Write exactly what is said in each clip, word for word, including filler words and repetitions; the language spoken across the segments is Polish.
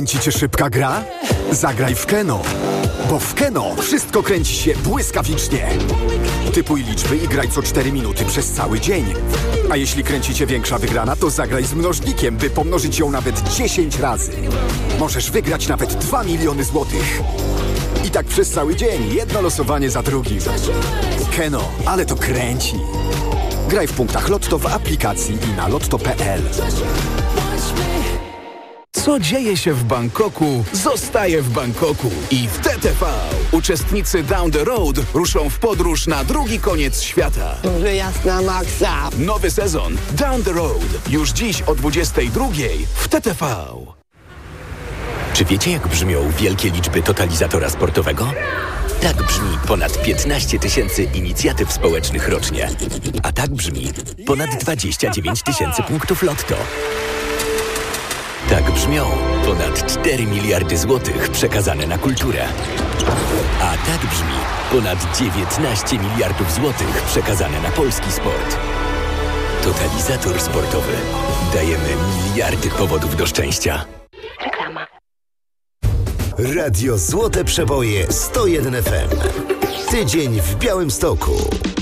Kręci cię szybka gra? Zagraj w Keno, bo w Keno wszystko kręci się błyskawicznie. Typuj liczby i graj co cztery minuty przez cały dzień. A jeśli kręci cię większa wygrana, to zagraj z mnożnikiem, by pomnożyć ją nawet dziesięć razy. Możesz wygrać nawet dwa miliony złotych. I tak przez cały dzień, jedno losowanie za drugim. Keno, ale to kręci. Graj w punktach Lotto w aplikacji i na lotto kropka p l. Co dzieje się w Bangkoku, zostaje w Bangkoku. I w T T V uczestnicy Down the Road ruszą w podróż na drugi koniec świata. Może jasna maksa. Nowy sezon Down the Road. Już dziś o dwudziestej drugiej w T T V. Czy wiecie, jak brzmią wielkie liczby totalizatora sportowego? Tak brzmi ponad piętnaście tysięcy inicjatyw społecznych rocznie. A tak brzmi ponad dwadzieścia dziewięć tysięcy punktów lotto. Tak brzmią ponad cztery miliardy złotych przekazane na kulturę. A tak brzmi ponad dziewiętnaście miliardów złotych przekazane na polski sport. Totalizator sportowy. Dajemy miliardy powodów do szczęścia. Reklama. Radio Złote Przeboje sto jeden F M. Tydzień w Białymstoku.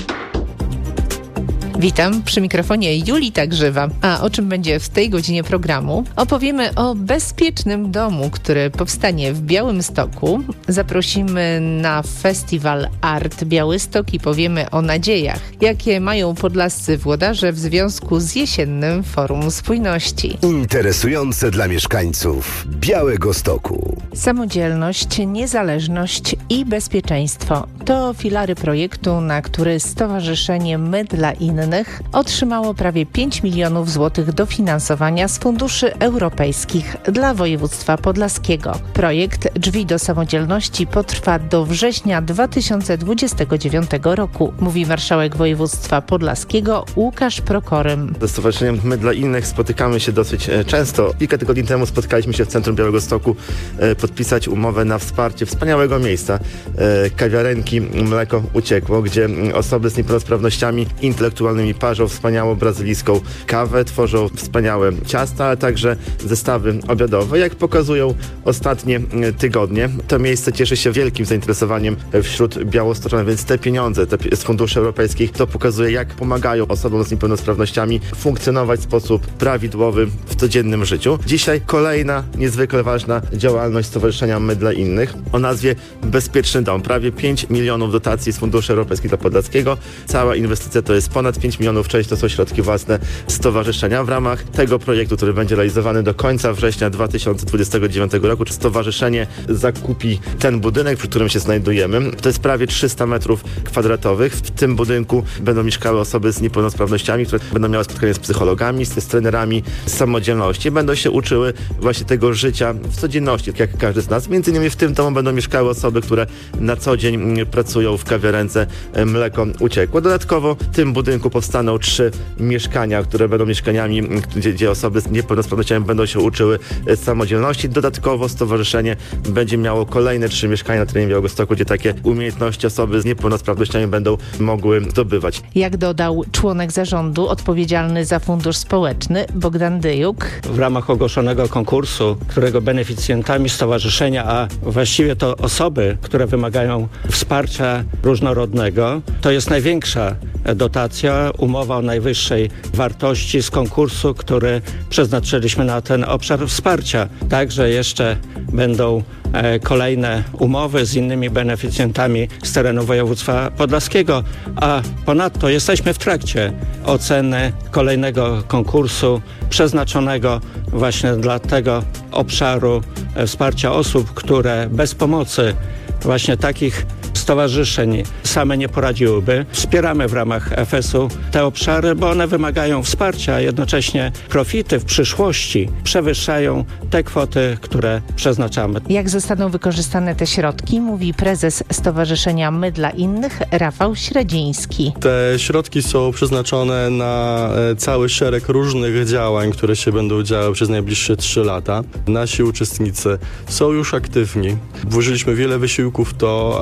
Witam, przy mikrofonie Julita Grzywa. A o czym będzie w tej godzinie programu? Opowiemy o bezpiecznym domu, który powstanie w Białymstoku. Zaprosimy na festiwal Art Białystok i powiemy o nadziejach, jakie mają podlascy włodarze w związku z jesiennym Forum Spójności. Interesujące dla mieszkańców Białegostoku. Samodzielność, niezależność i bezpieczeństwo to filary projektu, na który Stowarzyszenie My dla Innych otrzymało prawie pięć milionów złotych dofinansowania z funduszy europejskich dla województwa podlaskiego. Projekt Drzwi do Samodzielności potrwa do września dwa tysiące dwudziestego dziewiątego roku, mówi marszałek województwa podlaskiego Łukasz Prokorym. Ze Stowarzyszeniem My dla Innych spotykamy się dosyć często. Kilka tygodni temu spotkaliśmy się w centrum Białegostoku podpisać umowę na wsparcie wspaniałego miejsca, kawiarenki Mleko Uciekło, gdzie osoby z niepełnosprawnościami intelektualnymi parzą wspaniałą brazylijską kawę, tworzą wspaniałe ciasta, ale także zestawy obiadowe. Jak pokazują ostatnie tygodnie, to miejsce cieszy się wielkim zainteresowaniem wśród białostoczonych, więc te pieniądze te z funduszy europejskich to pokazuje, jak pomagają osobom z niepełnosprawnościami funkcjonować w sposób prawidłowy w codziennym życiu. Dzisiaj kolejna niezwykle ważna działalność Stowarzyszenia My dla Innych o nazwie Bezpieczny Dom. Prawie pięć milionów dotacji z funduszy europejskich dla Podlaskiego. Cała inwestycja to jest ponad pięć milionów, część to są środki własne stowarzyszenia. W ramach tego projektu, który będzie realizowany do końca września dwa tysiące dwudziestego dziewiątego roku, stowarzyszenie zakupi ten budynek, przy którym się znajdujemy. To jest prawie trzysta metrów kwadratowych. W tym budynku będą mieszkały osoby z niepełnosprawnościami, które będą miały spotkanie z psychologami, z, z trenerami z samodzielności. Będą się uczyły właśnie tego życia w codzienności, jak każdy z nas. Między innymi w tym domu będą mieszkały osoby, które na co dzień pracują w kawiarence Mleko Uciekło. Dodatkowo w tym budynku powstaną trzy mieszkania, które będą mieszkaniami, gdzie, gdzie osoby z niepełnosprawnościami będą się uczyły samodzielności. Dodatkowo stowarzyszenie będzie miało kolejne trzy mieszkania na terenie Białegostoku, gdzie takie umiejętności osoby z niepełnosprawnościami będą mogły zdobywać. Jak dodał członek zarządu odpowiedzialny za fundusz społeczny Bogdan Dyjuk. W ramach ogłoszonego konkursu, którego beneficjentami stowarzyszenia, a właściwie to osoby, które wymagają wsparcia różnorodnego, to jest największa dotacja, umowa o najwyższej wartości z konkursu, który przeznaczyliśmy na ten obszar wsparcia. Także jeszcze będą e, kolejne umowy z innymi beneficjentami z terenu województwa podlaskiego, a ponadto jesteśmy w trakcie oceny kolejnego konkursu przeznaczonego właśnie dla tego obszaru e, wsparcia osób, które bez pomocy właśnie takich stowarzyszeń same nie poradziłyby. Wspieramy w ramach F S u te obszary, bo one wymagają wsparcia, a jednocześnie profity w przyszłości przewyższają te kwoty, które przeznaczamy. Jak zostaną wykorzystane te środki, mówi prezes Stowarzyszenia My dla Innych Rafał Średziński. Te środki są przeznaczone na cały szereg różnych działań, które się będą działy przez najbliższe trzy lata. Nasi uczestnicy są już aktywni. Włożyliśmy wiele wysiłków w to, aby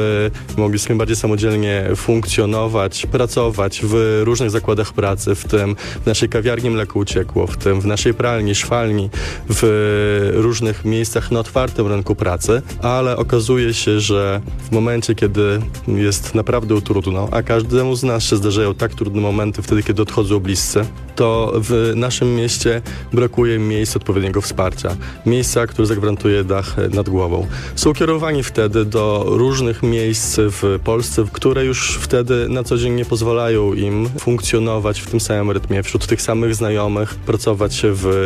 aby mogli sobie bardziej samodzielnie funkcjonować, pracować w różnych zakładach pracy, w tym w naszej kawiarni Mleko Uciekło, w tym w naszej pralni, szwalni, w różnych miejscach na otwartym rynku pracy, ale okazuje się, że w momencie, kiedy jest naprawdę trudno, a każdemu z nas się zdarzają tak trudne momenty wtedy, kiedy odchodzą bliscy, to w naszym mieście brakuje miejsc odpowiedniego wsparcia. Miejsca, które zagwarantuje dach nad głową. Są kierowani wtedy do różnych miejsc w Polsce, które już wtedy na co dzień nie pozwalają im funkcjonować w tym samym rytmie, wśród tych samych znajomych, pracować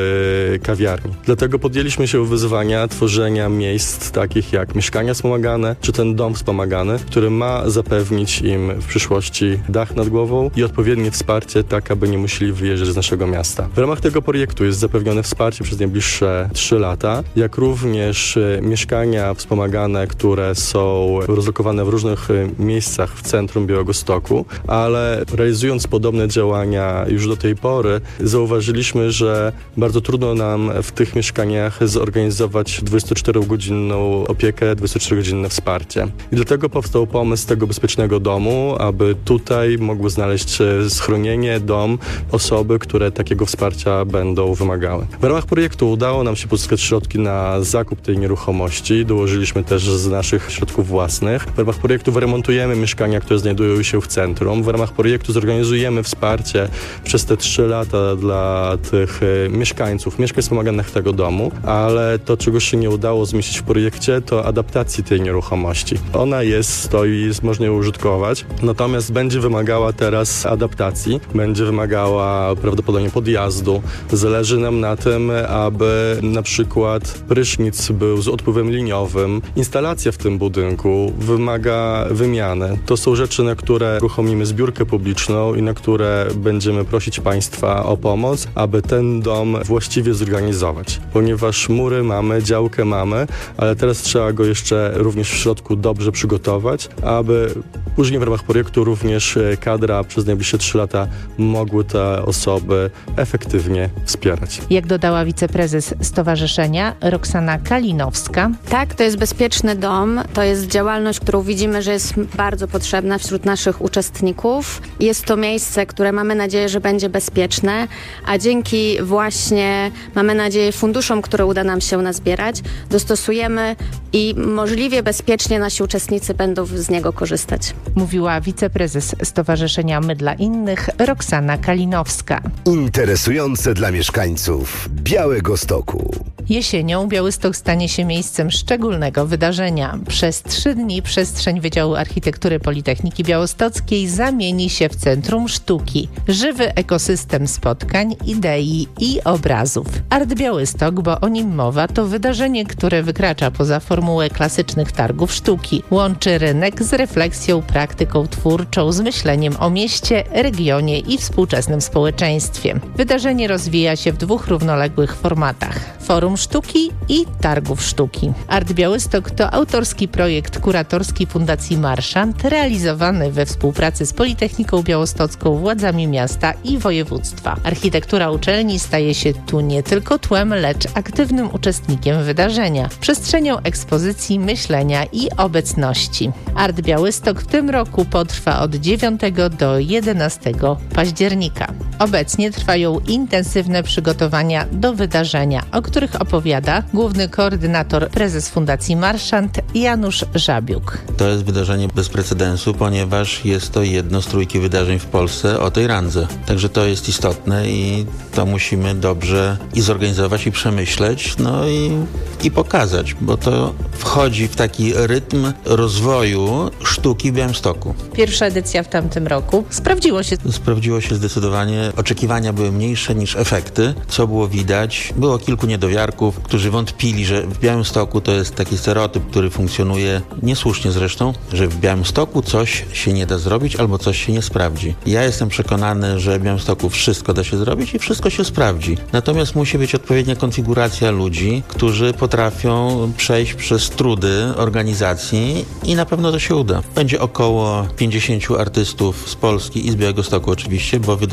w kawiarni. Dlatego podjęliśmy się wyzwania tworzenia miejsc takich jak mieszkania wspomagane, czy ten dom wspomagany, który ma zapewnić im w przyszłości dach nad głową i odpowiednie wsparcie, tak aby nie musieli wyjeżdżać z naszego miasta. W ramach tego projektu jest zapewnione wsparcie przez najbliższe trzy lata, jak również mieszkania wspomagane, które są rozlokowane w różnych miejscach w centrum Białegostoku, ale realizując podobne działania już do tej pory, zauważyliśmy, że bardzo trudno nam w tych mieszkaniach zorganizować dwudziestoczterogodzinną opiekę, dwudziestoczterogodzinne wsparcie. I dlatego powstał pomysł tego bezpiecznego domu, aby tutaj mogły znaleźć schronienie, dom osoby, które takiego wsparcia będą wymagały. W ramach projektu udało nam się pozyskać środki na zakup tej nieruchomości. Dołożyliśmy też z naszych środków własnych. W ramach projektu wyremontujemy mieszkania, które znajdują się w centrum. W ramach projektu zorganizujemy wsparcie przez te trzy lata dla tych mieszkańców, mieszkań wspomaganych tego domu, ale to, czego się nie udało zmieścić w projekcie, to adaptacji tej nieruchomości. Ona jest, stoi, jest, można ją użytkować, natomiast będzie wymagała teraz adaptacji, będzie wymagała prawdopodobnie podjazdu. Zależy nam na tym, aby na przykład prysznic był z odpływem liniowym. Instalacja w tym budynku wymaga wymiany. To są rzeczy, na które uruchomimy zbiórkę publiczną i na które będziemy prosić Państwa o pomoc, aby ten dom właściwie zorganizować. Ponieważ mury mamy, działkę mamy, ale teraz trzeba go jeszcze również w środku dobrze przygotować, aby później w ramach projektu również kadra przez najbliższe trzy lata mogły te osoby efektywnie wspierać. Jak dodała wiceprezes stowarzyszenia Roxana Kalinowska. Tak, to jest bezpieczny dom. To jest działalność, którą widzimy, że jest bardzo potrzebna wśród naszych uczestników. Jest to miejsce, które mamy nadzieję, że będzie bezpieczne, a dzięki właśnie, mamy nadzieję, funduszom, które uda nam się nazbierać, dostosujemy i możliwie bezpiecznie nasi uczestnicy będą z niego korzystać. Mówiła wiceprezes Stowarzyszenia My dla Innych Roxana Kalinowska. Interesujące dla mieszkańców Białegostoku. Jesienią Białystok stanie się miejscem szczególnego wydarzenia. Przez trzy dni przestrzeń Wydziału Architektury Politechniki Białostockiej zamieni się w centrum sztuki. Żywy ekosystem spotkań, idei i obrazów. Art Białystok, bo o nim mowa, to wydarzenie, które wykracza poza formułę klasycznych targów sztuki. Łączy rynek z refleksją, praktyką twórczą, z myśleniem o mieście, regionie i współczesnym społeczeństwie. Wydarzenie rozwija się w dwóch równoległych formatach. Forum Sztuki i Targów Sztuki. Art Białystok to autorski projekt kuratorski Fundacji Marszant, realizowany we współpracy z Politechniką Białostocką, władzami miasta i województwa. Architektura uczelni staje się tu nie tylko tłem, lecz aktywnym uczestnikiem wydarzenia, przestrzenią ekspozycji, myślenia i obecności. Art Białystok w tym roku potrwa od dziewiątego do jedenastego października. Obecnie trwają intensywne przygotowania do wydarzenia, o których opowiada główny koordynator, prezes Fundacji Marszant Janusz Żabiuk. To jest wydarzenie bez precedensu, ponieważ jest to jedno z trójki wydarzeń w Polsce o tej randze. Także to jest istotne i to musimy dobrze i zorganizować, i przemyśleć, no i, i pokazać, bo to wchodzi w taki rytm rozwoju sztuki w Białymstoku. Pierwsza edycja w tamtym roku sprawdziło się. Sprawdziło się zdecydowanie. Oczekiwania były mniejsze niż efekty, co było widać. Było kilku niedowiarków, którzy wątpili, że w Białymstoku to jest taki stereotyp, który funkcjonuje niesłusznie zresztą, że w Białymstoku coś się nie da zrobić albo coś się nie sprawdzi. Ja jestem przekonany, że w Białymstoku wszystko da się zrobić i wszystko się sprawdzi. Natomiast musi być odpowiednia konfiguracja ludzi, którzy potrafią przejść przez trudy organizacji i na pewno to się uda. Będzie około pięćdziesięciu artystów z Polski i z Białegostoku oczywiście, bo wydarzenie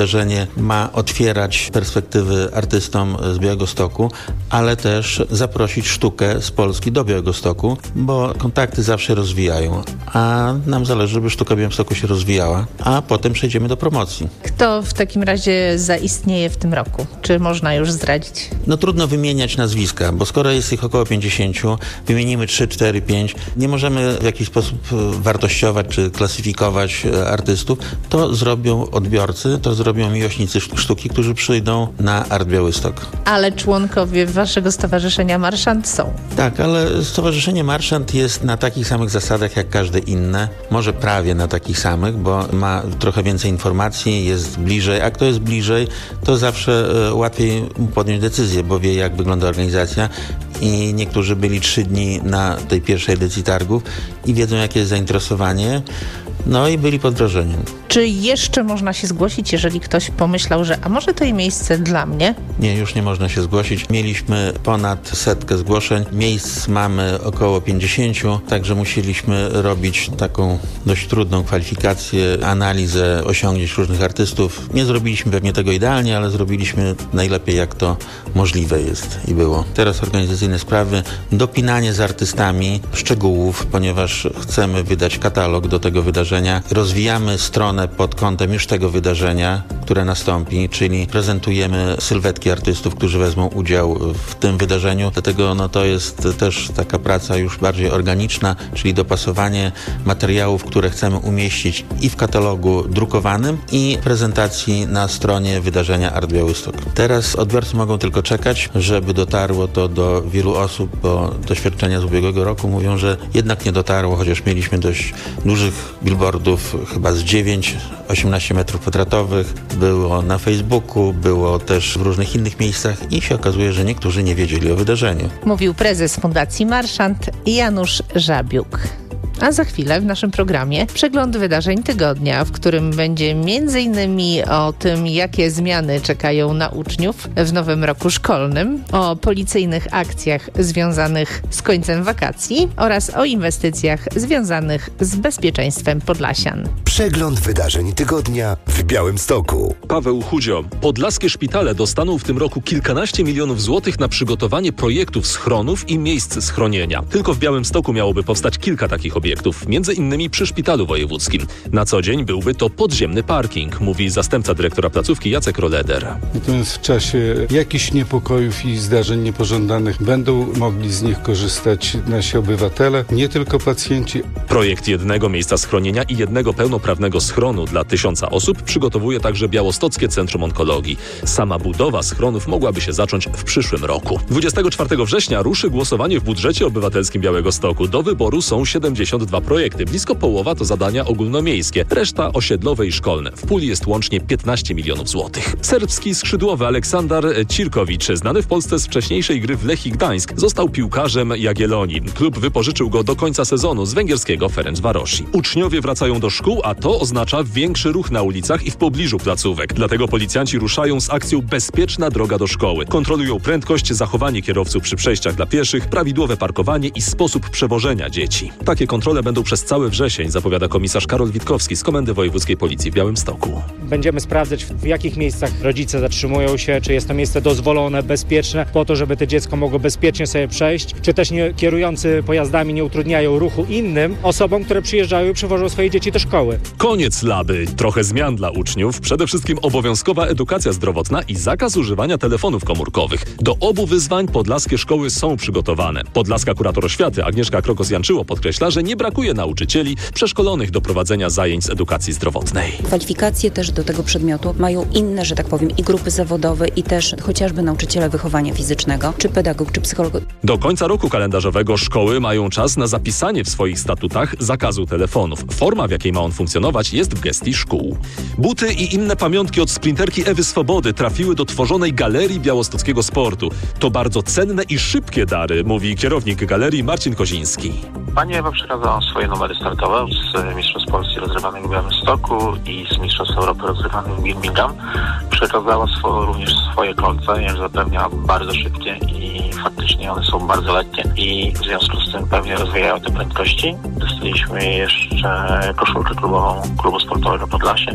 właśnie ma otwierać perspektywy artystom z Białegostoku, ale też zaprosić sztukę z Polski do Białegostoku, bo kontakty zawsze rozwijają, a nam zależy, żeby sztuka w Białymstoku się rozwijała, a potem przejdziemy do promocji. Kto w takim razie zaistnieje w tym roku? Czy można już zdradzić? No trudno wymieniać nazwiska, bo skoro jest ich około pięćdziesięciu, wymienimy trzy, cztery, pięć, nie możemy w jakiś sposób wartościować czy klasyfikować artystów. To zrobią odbiorcy, to zrobią miłośnicy sztuki, którzy przyjdą na Art Białystok. Ale członkowie waszego stowarzyszenia Marszant są. Tak, ale Stowarzyszenie Marszant jest na takich samych zasadach jak każde inne. Może prawie na takich samych, bo ma trochę więcej informacji, jest bliżej. A kto jest bliżej, to zawsze łatwiej podjąć decyzję, bo wie, jak wygląda organizacja. I niektórzy byli trzy dni na tej pierwszej edycji targów i wiedzą, jakie jest zainteresowanie. No i byli pod wrażeniem. Czy jeszcze można się zgłosić, jeżeli ktoś pomyślał, że a może to i miejsce dla mnie? Nie, już nie można się zgłosić. Mieliśmy ponad setkę zgłoszeń. Miejsc mamy około pięćdziesięciu, także musieliśmy robić taką dość trudną kwalifikację, analizę osiągnięć różnych artystów. Nie zrobiliśmy pewnie tego idealnie, ale zrobiliśmy najlepiej, jak to możliwe jest i było. Teraz organizacyjne sprawy, dopinanie z artystami szczegółów, ponieważ chcemy wydać katalog do tego wydarzenia. Rozwijamy stronę pod kątem już tego wydarzenia, które nastąpi, czyli prezentujemy sylwetki artystów, którzy wezmą udział w tym wydarzeniu. Dlatego no, to jest też taka praca już bardziej organiczna, czyli dopasowanie materiałów, które chcemy umieścić i w katalogu drukowanym, i prezentacji na stronie wydarzenia Art Białystok. Teraz odbiorcy mogą tylko czekać, żeby dotarło to do wielu osób, bo doświadczenia z ubiegłego roku mówią, że jednak nie dotarło, chociaż mieliśmy dość dużych billboardów, chyba z dziewięć, osiemnaście metrów kwadratowych. Było na Facebooku, było też w różnych innych miejscach i się okazuje, że niektórzy nie wiedzieli o wydarzeniu. Mówił prezes Fundacji Marszant Janusz Żabiuk. A za chwilę w naszym programie przegląd wydarzeń tygodnia, w którym będzie między innymi o tym, jakie zmiany czekają na uczniów w nowym roku szkolnym, o policyjnych akcjach związanych z końcem wakacji oraz o inwestycjach związanych z bezpieczeństwem Podlasian. Przegląd wydarzeń tygodnia w Białymstoku. Paweł Chudzio. Podlaskie szpitale dostaną w tym roku kilkanaście milionów złotych na przygotowanie projektów schronów i miejsc schronienia. Tylko w Białymstoku miałoby powstać kilka takich obiektów. Obiektów, między innymi przy szpitalu wojewódzkim. Na co dzień byłby to podziemny parking, mówi zastępca dyrektora placówki Jacek Roleder. Natomiast w czasie jakichś niepokojów i zdarzeń niepożądanych będą mogli z nich korzystać nasi obywatele, nie tylko pacjenci. Projekt jednego miejsca schronienia i jednego pełnoprawnego schronu dla tysiąca osób przygotowuje także Białostockie Centrum Onkologii. Sama budowa schronów mogłaby się zacząć w przyszłym roku. dwudziestego czwartego września ruszy głosowanie w budżecie obywatelskim Białegostoku. Do wyboru są siedemdziesiąt dwa projekty. Blisko połowa to zadania ogólnomiejskie, reszta osiedlowe i szkolne. W puli jest łącznie piętnaście milionów złotych. Serbski skrzydłowy Aleksandar Cirkowicz, znany w Polsce z wcześniejszej gry w Lechii Gdańsk, został piłkarzem Jagiellonii. Klub wypożyczył go do końca sezonu z węgierskiego Ferencvarosi. Uczniowie wracają do szkół, a to oznacza większy ruch na ulicach i w pobliżu placówek. Dlatego policjanci ruszają z akcją Bezpieczna droga do szkoły. Kontrolują prędkość, zachowanie kierowców przy przejściach dla pieszych, prawidłowe parkowanie i sposób przewożenia dzieci. Takie kontrole będą przez cały wrzesień, zapowiada komisarz Karol Witkowski z Komendy Wojewódzkiej Policji w Białymstoku. Będziemy sprawdzać, w jakich miejscach rodzice zatrzymują się, czy jest to miejsce dozwolone, bezpieczne, po to, żeby to dziecko mogło bezpiecznie sobie przejść, czy też nie, kierujący pojazdami nie utrudniają ruchu innym osobom, które przyjeżdżają i przywożą swoje dzieci do szkoły. Koniec laby. Trochę zmian dla uczniów. Przede wszystkim obowiązkowa edukacja zdrowotna i zakaz używania telefonów komórkowych. Do obu wyzwań podlaskie szkoły są przygotowane. Podlaska kurator oświaty Agnieszka Krokos-Janczyło podkreśla, że nie brakuje nauczycieli przeszkolonych do prowadzenia zajęć z edukacji zdrowotnej. Kwalifikacje też do tego przedmiotu mają inne, że tak powiem, i grupy zawodowe, i też chociażby nauczyciele wychowania fizycznego, czy pedagog, czy psycholog. Do końca roku kalendarzowego szkoły mają czas na zapisanie w swoich statutach zakazu telefonów. Forma, w jakiej ma on funkcjonować, jest w gestii szkół. Buty i inne pamiątki od sprinterki Ewy Swobody trafiły do tworzonej Galerii Białostockiego Sportu. To bardzo cenne i szybkie dary, mówi kierownik galerii Marcin Koziński. Pani Ewa przekazała swoje numery startowe z Mistrzostw Polski rozgrywanych w Białymstoku i z Mistrzostw Europy rozgrywanych w Birmingham. Przekazała swo, również swoje kolce, jak zapewnia, bardzo szybkie i faktycznie one są bardzo lekkie i w związku z tym pewnie rozwijają te prędkości. Dostaliśmy jeszcze koszulkę klubową Klubu Sportowego Podlasie.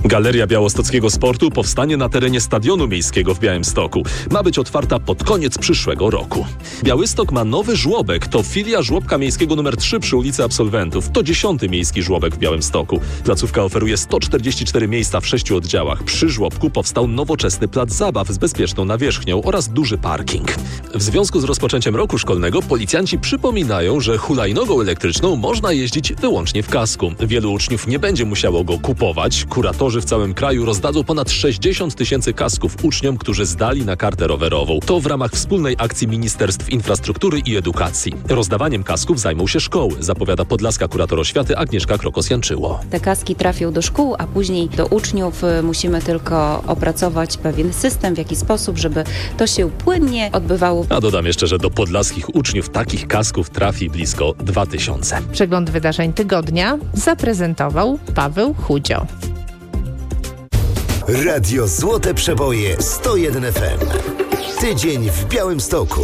Galeria Białostockiego Sportu powstanie na terenie Stadionu Miejskiego w Białymstoku. Ma być otwarta pod koniec przyszłego roku. Białystok ma nowy żłobek. To filia żłobka miejskiego numer trzy przy ulicy Absolwentów. To dziesiąty miejski żłobek w Białymstoku. Placówka oferuje sto czterdzieści cztery miejsca w sześciu oddziałach. Przy żłobku powstał nowoczesny plac zabaw z bezpieczną nawierzchnią oraz duży parking. W związku z rozpoczęciem roku szkolnego policjanci przypominają, że hulajnogą elektryczną można jeździć wyłącznie w kasku. Wielu uczniów nie będzie musiało go kupować. Kuratorzy w całym kraju rozdadzą ponad sześćdziesiąt tysięcy kasków uczniom, którzy zdali na kartę rowerową. To w ramach wspólnej akcji Ministerstw Infrastruktury i Edukacji. Rozdawaniem kasków zajmą się szkoły, zapowiada podlaska kurator oświaty Agnieszka Krokos-Janczyło. Te kaski trafią do szkół, a później do uczniów. Musimy tylko opracować pewien system, w jaki sposób, żeby to się płynnie odbywało. A dodam jeszcze, że do podlaskich uczniów takich kasków trafi blisko dwa tysiące. Przegląd wydarzeń tygodnia zaprezentował Paweł Chudzio. Radio Złote Przeboje sto jeden F M. Tydzień w Białymstoku.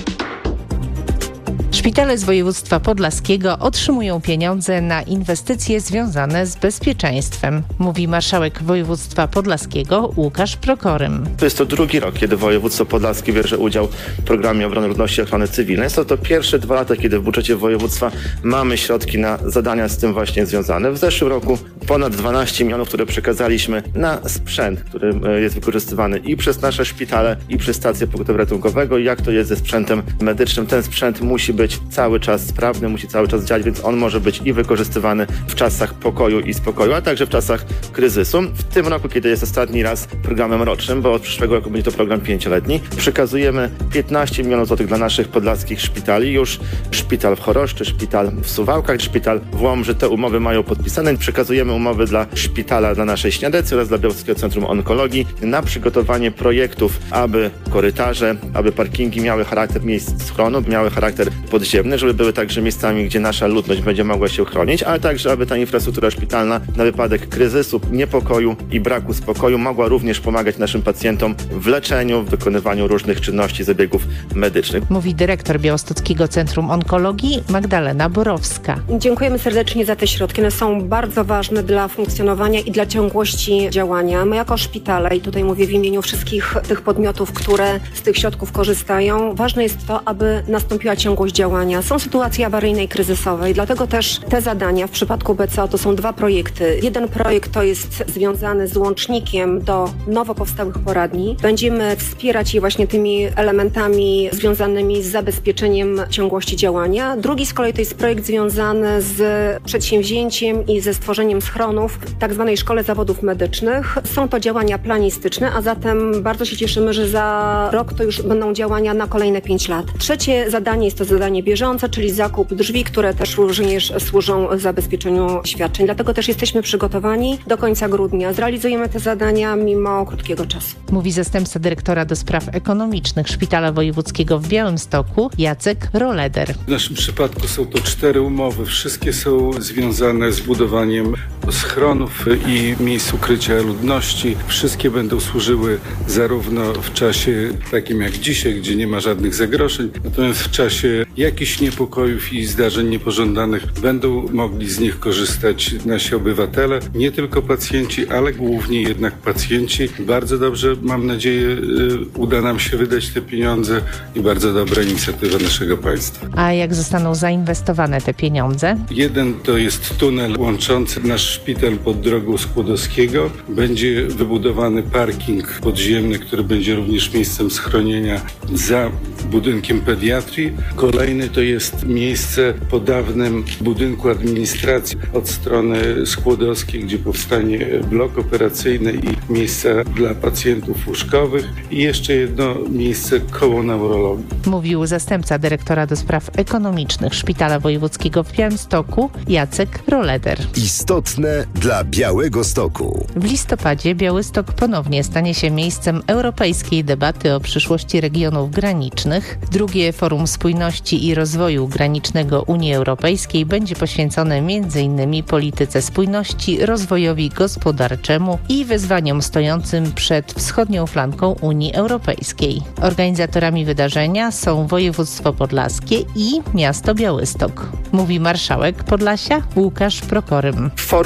Szpitale z województwa podlaskiego otrzymują pieniądze na inwestycje związane z bezpieczeństwem, mówi marszałek województwa podlaskiego Łukasz Prokorym. To jest to drugi rok, kiedy województwo podlaskie bierze udział w programie obrony ludności i ochrony cywilnej. Jest to, to pierwsze dwa lata, kiedy w budżecie województwa mamy środki na zadania z tym właśnie związane. W zeszłym roku ponad dwanaście milionów, które przekazaliśmy na sprzęt, który jest wykorzystywany i przez nasze szpitale, i przez stacje pogotowia ratunkowego. Jak to jest ze sprzętem medycznym? Ten sprzęt musi być cały czas sprawny, musi cały czas działać, więc on może być i wykorzystywany w czasach pokoju i spokoju, a także w czasach kryzysu. W tym roku, kiedy jest ostatni raz programem rocznym, bo od przyszłego roku będzie to program pięcioletni, przekazujemy piętnaście milionów złotych dla naszych podlaskich szpitali. Już szpital w Choroszczy, szpital w Suwałkach, szpital w Łomży te umowy mają podpisane. Przekazujemy umowy dla szpitala dla naszej Śniadecy oraz dla Białostockiego Centrum Onkologii na przygotowanie projektów, aby korytarze, aby parkingi miały charakter miejsc schronu, miały charakter podziemny, żeby były także miejscami, gdzie nasza ludność będzie mogła się chronić, ale także, aby ta infrastruktura szpitalna na wypadek kryzysu, niepokoju i braku spokoju mogła również pomagać naszym pacjentom w leczeniu, w wykonywaniu różnych czynności, zabiegów medycznych. Mówi dyrektor Białostockiego Centrum Onkologii Magdalena Borowska. Dziękujemy serdecznie za te środki. One są bardzo ważne dla funkcjonowania i dla ciągłości działania. My jako szpitale, i tutaj mówię w imieniu wszystkich tych podmiotów, które z tych środków korzystają, ważne jest to, aby nastąpiła ciągłość działania. Są sytuacje awaryjne i kryzysowe i dlatego też te zadania w przypadku B C O to są dwa projekty. Jeden projekt to jest związany z łącznikiem do nowo powstałych poradni. Będziemy wspierać je właśnie tymi elementami związanymi z zabezpieczeniem ciągłości działania. Drugi z kolei to jest projekt związany z przedsięwzięciem i ze stworzeniem schronów w tak zwanej Szkole Zawodów Medycznych. Są to działania planistyczne, a zatem bardzo się cieszymy, że za rok to już będą działania na kolejne pięć lat. Trzecie zadanie jest to zadanie bieżące, czyli zakup drzwi, które też również służą zabezpieczeniu świadczeń. Dlatego też jesteśmy przygotowani do końca grudnia. Zrealizujemy te zadania mimo krótkiego czasu. Mówi zastępca dyrektora do spraw ekonomicznych Szpitala Wojewódzkiego w Białymstoku Jacek Roleder. W naszym przypadku są to cztery umowy. Wszystkie są związane z budowaniem schronów i miejsc ukrycia ludności. Wszystkie będą służyły zarówno w czasie takim jak dzisiaj, gdzie nie ma żadnych zagrożeń, natomiast w czasie jakichś niepokojów i zdarzeń niepożądanych będą mogli z nich korzystać nasi obywatele, nie tylko pacjenci, ale głównie jednak pacjenci. Bardzo dobrze, mam nadzieję, uda nam się wydać te pieniądze i bardzo dobra inicjatywa naszego państwa. A jak zostaną zainwestowane te pieniądze? Jeden to jest tunel łączący nasz szpital pod drogą Skłodowskiego. Będzie wybudowany parking podziemny, który będzie również miejscem schronienia za budynkiem pediatrii. Kolejny to jest miejsce po dawnym budynku administracji od strony Skłodowskiej, gdzie powstanie blok operacyjny i miejsca dla pacjentów łóżkowych i jeszcze jedno miejsce koło neurologii. Mówił zastępca dyrektora do spraw ekonomicznych Szpitala Wojewódzkiego w Białymstoku Jacek Roleder. Istotne dla Białegostoku. W listopadzie Białystok ponownie stanie się miejscem europejskiej debaty o przyszłości regionów granicznych. Drugie Forum Spójności i Rozwoju Granicznego Unii Europejskiej będzie poświęcone między innymi polityce spójności, rozwojowi gospodarczemu i wyzwaniom stojącym przed wschodnią flanką Unii Europejskiej. Organizatorami wydarzenia są województwo podlaskie i miasto Białystok. Mówi marszałek Podlasia Łukasz Prokorym. Forum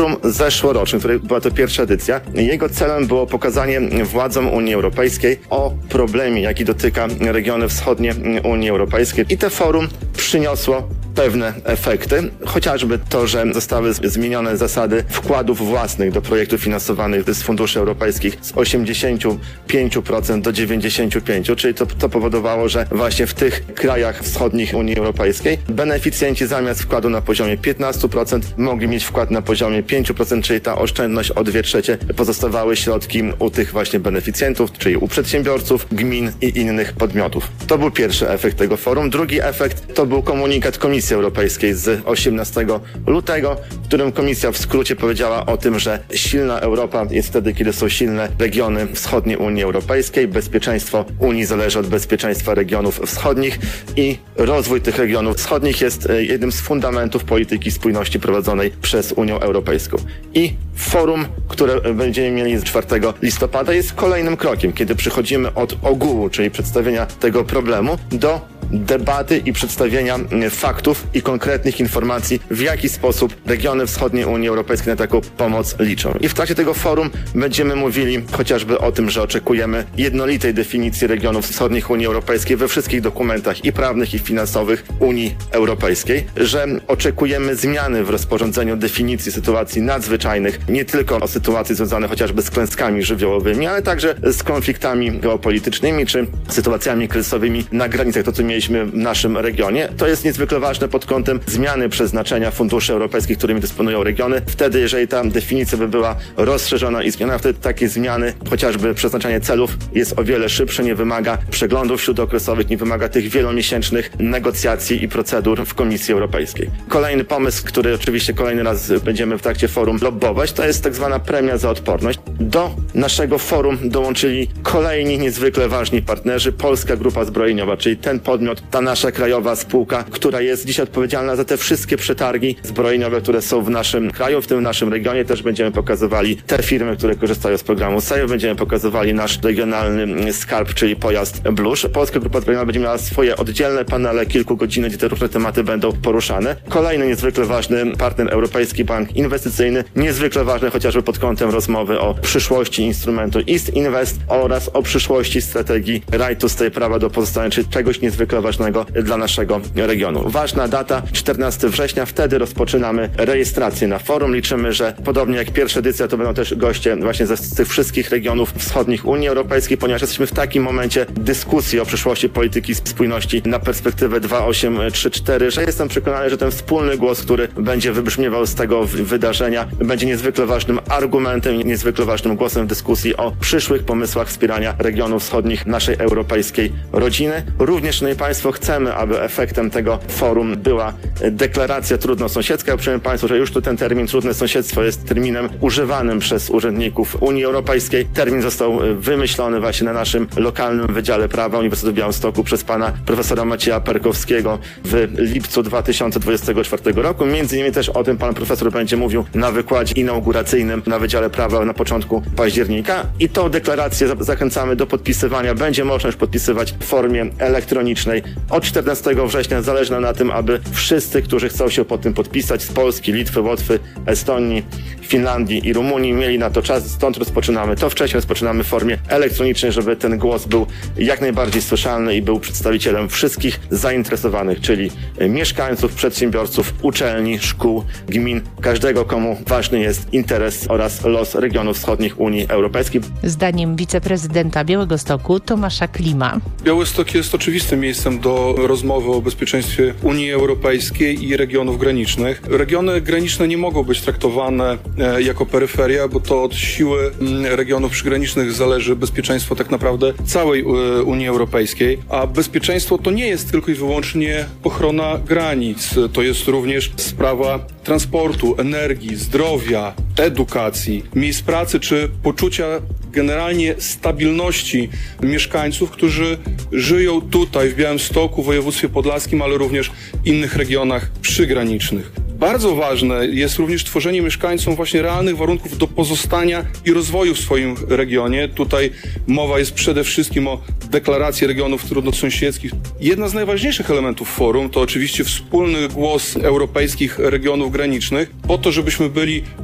forum zeszłoroczne, której była to pierwsza edycja. Jego celem było pokazanie władzom Unii Europejskiej o problemie, jaki dotyka regiony wschodnie Unii Europejskiej. I to forum przyniosło pewne efekty, chociażby to, że zostały zmienione zasady wkładów własnych do projektów finansowanych z funduszy europejskich z osiemdziesiąt pięć procent do dziewięćdziesiąt pięć procent, czyli to, to powodowało, że właśnie w tych krajach wschodnich Unii Europejskiej beneficjenci zamiast wkładu na poziomie piętnaście procent mogli mieć wkład na poziomie pięć procent, czyli ta oszczędność o dwie trzecie pozostawały środki u tych właśnie beneficjentów, czyli u przedsiębiorców, gmin i innych podmiotów. To był pierwszy efekt tego forum. Drugi efekt to był komunikat Komisji Europejskiej z osiemnastego lutego, w którym Komisja w skrócie powiedziała o tym, że silna Europa jest wtedy, kiedy są silne regiony wschodnie Unii Europejskiej. Bezpieczeństwo Unii zależy od bezpieczeństwa regionów wschodnich i rozwój tych regionów wschodnich jest jednym z fundamentów polityki spójności prowadzonej przez Unię Europejską. I forum, które będziemy mieli czwartego listopada, jest kolejnym krokiem, kiedy przechodzimy od ogółu, czyli przedstawienia tego problemu, do debaty i przedstawienia faktów i konkretnych informacji, w jaki sposób regiony wschodniej Unii Europejskiej na taką pomoc liczą. I w trakcie tego forum będziemy mówili chociażby o tym, że oczekujemy jednolitej definicji regionów wschodnich Unii Europejskiej we wszystkich dokumentach i prawnych, i finansowych Unii Europejskiej, że oczekujemy zmiany w rozporządzeniu definicji sytuacji nadzwyczajnych, nie tylko o sytuacji związane chociażby z klęskami żywiołowymi, ale także z konfliktami geopolitycznymi czy sytuacjami kryzysowymi na granicach, to co mieliśmy w naszym regionie. To jest niezwykle ważne pod kątem zmiany przeznaczenia funduszy europejskich, którymi dysponują regiony. Wtedy, jeżeli ta definicja by była rozszerzona i zmiana, wtedy takie zmiany, chociażby przeznaczenie celów jest o wiele szybsze, nie wymaga przeglądów śródokresowych, nie wymaga tych wielomiesięcznych negocjacji i procedur w Komisji Europejskiej. Kolejny pomysł, który oczywiście kolejny raz będziemy w trakcie forum lobbować, to jest tak zwana premia za odporność. Do naszego forum dołączyli kolejni niezwykle ważni partnerzy, Polska Grupa Zbrojeniowa, czyli ten podmiot, ta nasza krajowa spółka, która jest dzisiaj odpowiedzialna za te wszystkie przetargi zbrojeniowe, które są w naszym kraju, w tym w naszym regionie. Też będziemy pokazywali te firmy, które korzystają z programu S E I, będziemy pokazywali nasz regionalny skarb, czyli pojazd Blusz. Polska Grupa Zbrojeniowa będzie miała swoje oddzielne panele, kilkugodzinne, gdzie te różne tematy będą poruszane. Kolejny niezwykle ważny partner, Europejski Bank Inwestycyjny, niezwykle ważny chociażby pod kątem rozmowy o przyszłości instrumentu East Invest oraz o przyszłości strategii Right to Stay, prawa do pozostania, czyli czegoś niezwykle ważnego dla naszego regionu. Ważna data, czternastego września, wtedy rozpoczynamy rejestrację na forum. Liczymy, że podobnie jak pierwsza edycja, to będą też goście właśnie ze, z tych wszystkich regionów wschodnich Unii Europejskiej, ponieważ jesteśmy w takim momencie dyskusji o przyszłości polityki spójności na perspektywę dwa tysiące osiemdziesiąt trzy cztery, że jestem przekonany, że ten wspólny głos, który będzie wybrzmiewał z tego wydarzenia, będzie niezwykle ważnym argumentem i niezwykle ważnym głosem w dyskusji o przyszłych pomysłach wspierania regionów wschodnich naszej europejskiej rodziny. Również, szanowni Państwo, chcemy, aby efektem tego forum była deklaracja trudnosąsiedzka. Ja przypomnę Państwu, że już tu ten termin trudne sąsiedztwo jest terminem używanym przez urzędników Unii Europejskiej. Termin został wymyślony właśnie na naszym lokalnym Wydziale Prawa Uniwersytetu w Białymstoku przez pana profesora Macieja Perkowskiego w lipcu dwa tysiące dwudziestego czwartego roku. Między innymi też o tym pan profesor będzie mówił na wykładzie inauguracyjnym na Wydziale Prawa na początku października. I tą deklarację zachęcamy do podpisywania. Będzie można już podpisywać w formie elektronicznej. Od czternastego września zależy nam na tym, aby wszyscy, którzy chcą się pod tym podpisać z Polski, Litwy, Łotwy, Estonii, Finlandii i Rumunii, mieli na to czas. Stąd rozpoczynamy to wcześniej, rozpoczynamy w formie elektronicznej, żeby ten głos był jak najbardziej słyszalny i był przedstawicielem wszystkich zainteresowanych, czyli mieszkańców, przedsiębiorców, uczelni, szkół, gmin, każdego, komu ważny jest interes oraz los regionów wschodnich Unii Europejskiej. Zdaniem wiceprezydenta Białegostoku Tomasza Klima. Białystok jest oczywistym miejscem do rozmowy o bezpieczeństwie Unii Europejskiej i regionów granicznych. Regiony graniczne nie mogą być traktowane e, jako peryferia, bo to od siły m, regionów przygranicznych zależy bezpieczeństwo tak naprawdę całej e, Unii Europejskiej, a bezpieczeństwo to nie jest tylko i wyłącznie ochrona granic, to jest również sprawa transportu, energii, zdrowia, edukacji, miejsc pracy czy poczucia generalnie stabilności mieszkańców, którzy żyją tutaj w Białymstoku, w województwie podlaskim, ale również w innych regionach przygranicznych. Bardzo ważne jest również tworzenie mieszkańcom właśnie realnych warunków do pozostania i rozwoju w swoim regionie. Tutaj mowa jest przede wszystkim o deklaracji regionów trudnosąsiedzkich. Jedna z najważniejszych elementów forum to oczywiście wspólny głos europejskich regionów granicznych, po to, żebyśmy byli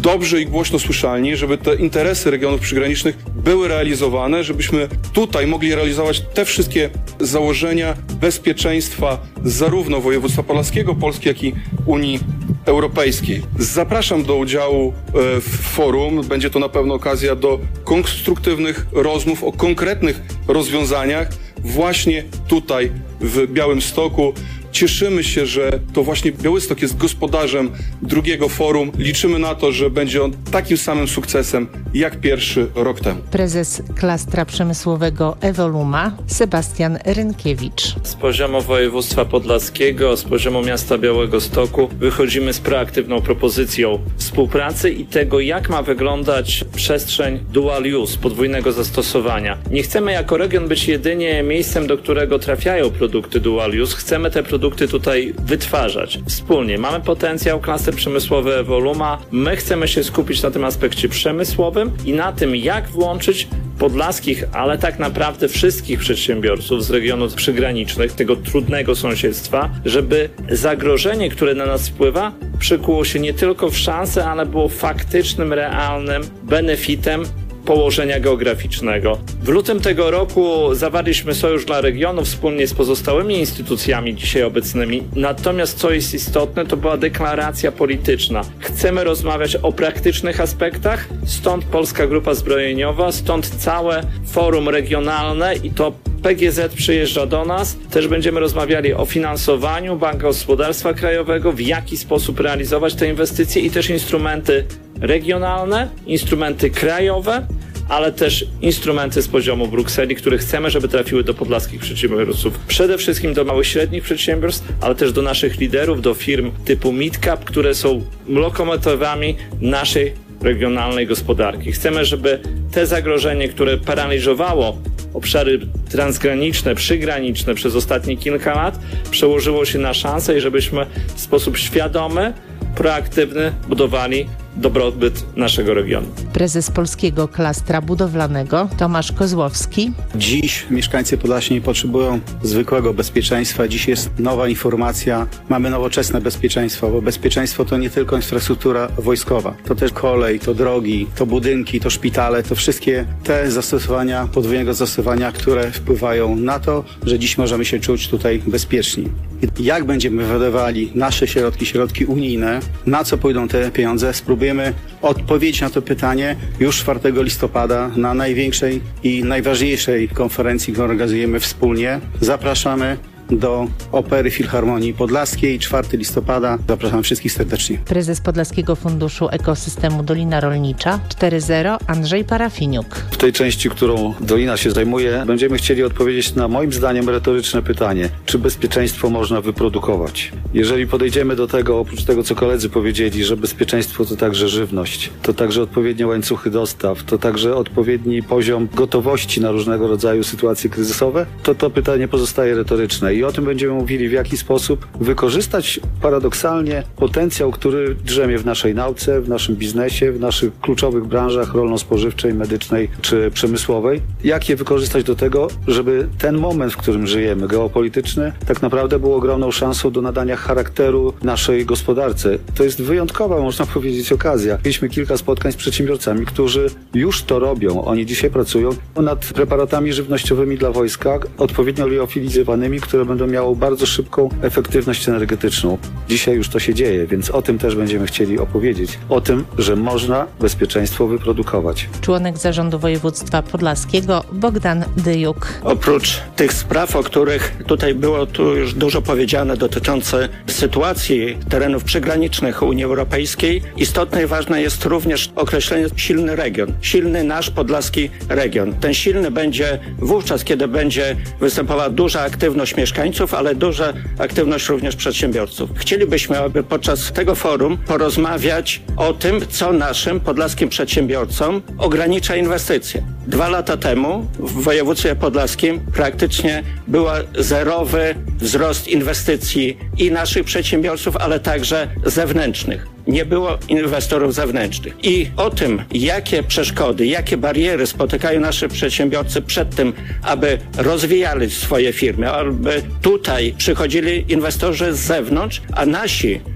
dobrze i głośno słyszalni, żeby te interesy regionów przygranicznych były realizowane, żebyśmy tutaj mogli realizować te wszystkie założenia bezpieczeństwa zarówno województwa podlaskiego, Polski, jak i Unii Europejskiej. Zapraszam do udziału w forum. Będzie to na pewno okazja do konstruktywnych rozmów o konkretnych rozwiązaniach właśnie tutaj w Białymstoku. Cieszymy się, że to właśnie Białystok jest gospodarzem drugiego forum. Liczymy na to, że będzie on takim samym sukcesem jak pierwszy rok temu. Prezes Klastra Przemysłowego Evoluma Sebastian Rynkiewicz. Z poziomu województwa podlaskiego, z poziomu miasta Białegostoku wychodzimy z proaktywną propozycją współpracy i tego, jak ma wyglądać przestrzeń dual use, podwójnego zastosowania. Nie chcemy jako region być jedynie miejscem, do którego trafiają produkty dual use. Chcemy te produkty tutaj wytwarzać wspólnie. Mamy potencjał, klaster przemysłowy Evoluma. My chcemy się skupić na tym aspekcie przemysłowym i na tym, jak włączyć podlaskich, ale tak naprawdę wszystkich przedsiębiorców z regionów przygranicznych, tego trudnego sąsiedztwa, żeby zagrożenie, które na nas wpływa, przykuło się nie tylko w szansę, ale było faktycznym, realnym benefitem położenia geograficznego. W lutym tego roku zawarliśmy Sojusz dla Regionów wspólnie z pozostałymi instytucjami dzisiaj obecnymi. Natomiast co jest istotne, to była deklaracja polityczna. Chcemy rozmawiać o praktycznych aspektach, stąd Polska Grupa Zbrojeniowa, stąd całe forum regionalne i to P G Z przyjeżdża do nas. Też będziemy rozmawiali o finansowaniu Banku Gospodarstwa Krajowego, w jaki sposób realizować te inwestycje i też instrumenty regionalne, instrumenty krajowe, ale też instrumenty z poziomu Brukseli, które chcemy, żeby trafiły do podlaskich przedsiębiorców. Przede wszystkim do małych, średnich przedsiębiorstw, ale też do naszych liderów, do firm typu Midcap, które są lokomotywami naszej regionalnej gospodarki. Chcemy, żeby te zagrożenie, które paraliżowało obszary transgraniczne, przygraniczne przez ostatnie kilka lat, przełożyło się na szansę i żebyśmy w sposób świadomy, proaktywny budowali dobrobyt naszego regionu. Prezes Polskiego Klastra Budowlanego Tomasz Kozłowski. Dziś mieszkańcy Podlasia potrzebują zwykłego bezpieczeństwa. Dziś jest nowa informacja. Mamy nowoczesne bezpieczeństwo, bo bezpieczeństwo to nie tylko infrastruktura wojskowa. To też kolej, to drogi, to budynki, to szpitale, to wszystkie te zastosowania, podwójnego zastosowania, które wpływają na to, że dziś możemy się czuć tutaj bezpieczni. Jak będziemy wydawali nasze środki, środki unijne, na co pójdą te pieniądze, spróbujemy odpowiedzieć na to pytanie już czwartego listopada na największej i najważniejszej konferencji, którą organizujemy wspólnie. Zapraszamy do Opery Filharmonii Podlaskiej, czwartego listopada. Zapraszam wszystkich serdecznie. Prezes Podlaskiego Funduszu Ekosystemu Dolina Rolnicza cztery zero Andrzej Parafiniuk. W tej części, którą Dolina się zajmuje, będziemy chcieli odpowiedzieć na moim zdaniem retoryczne pytanie, czy bezpieczeństwo można wyprodukować. Jeżeli podejdziemy do tego, oprócz tego, co koledzy powiedzieli, że bezpieczeństwo to także żywność, to także odpowiednie łańcuchy dostaw, to także odpowiedni poziom gotowości na różnego rodzaju sytuacje kryzysowe, to to pytanie pozostaje retoryczne. I o tym będziemy mówili, w jaki sposób wykorzystać paradoksalnie potencjał, który drzemie w naszej nauce, w naszym biznesie, w naszych kluczowych branżach rolno-spożywczej, medycznej czy przemysłowej. Jak je wykorzystać do tego, żeby ten moment, w którym żyjemy, geopolityczny, tak naprawdę był ogromną szansą do nadania charakteru naszej gospodarce. To jest wyjątkowa, można powiedzieć, okazja. Mieliśmy kilka spotkań z przedsiębiorcami, którzy już to robią. Oni dzisiaj pracują nad preparatami żywnościowymi dla wojska, odpowiednio liofilizowanymi, które będą miały bardzo szybką efektywność energetyczną. Dzisiaj już to się dzieje, więc o tym też będziemy chcieli opowiedzieć. O tym, że można bezpieczeństwo wyprodukować. Członek Zarządu Województwa Podlaskiego Bogdan Dyjuk. Oprócz tych spraw, o których tutaj było tu już dużo powiedziane, dotyczące sytuacji terenów przygranicznych Unii Europejskiej, istotne i ważne jest również określenie silny region. Silny nasz podlaski region. Ten silny będzie wówczas, kiedy będzie występowała duża aktywność mieszkańców, ale duża aktywność również przedsiębiorców. Chcielibyśmy, aby podczas tego forum porozmawiać o tym, co naszym podlaskim przedsiębiorcom ogranicza inwestycje. Dwa lata temu w województwie podlaskim praktycznie był zerowy wzrost inwestycji i naszych przedsiębiorców, ale także zewnętrznych. Nie było inwestorów zewnętrznych. I o tym, jakie przeszkody, jakie bariery spotykają nasze przedsiębiorcy przed tym, aby rozwijali swoje firmy, aby tutaj przychodzili inwestorzy z zewnątrz, a nasi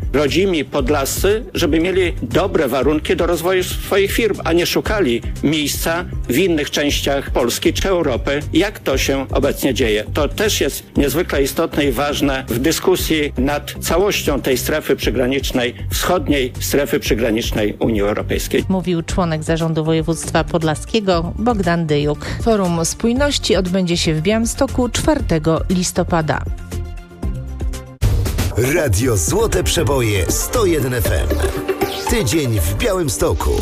rodzimi podlascy, żeby mieli dobre warunki do rozwoju swoich firm, a nie szukali miejsca w innych częściach Polski czy Europy, jak to się obecnie dzieje. To też jest niezwykle istotne i ważne w dyskusji nad całością tej strefy przygranicznej, wschodniej strefy przygranicznej Unii Europejskiej. Mówił członek zarządu województwa podlaskiego Bogdan Dyjuk. Forum Spójności odbędzie się w Białymstoku czwartego listopada. Radio Złote Przeboje sto jeden F M. Tydzień w Białymstoku.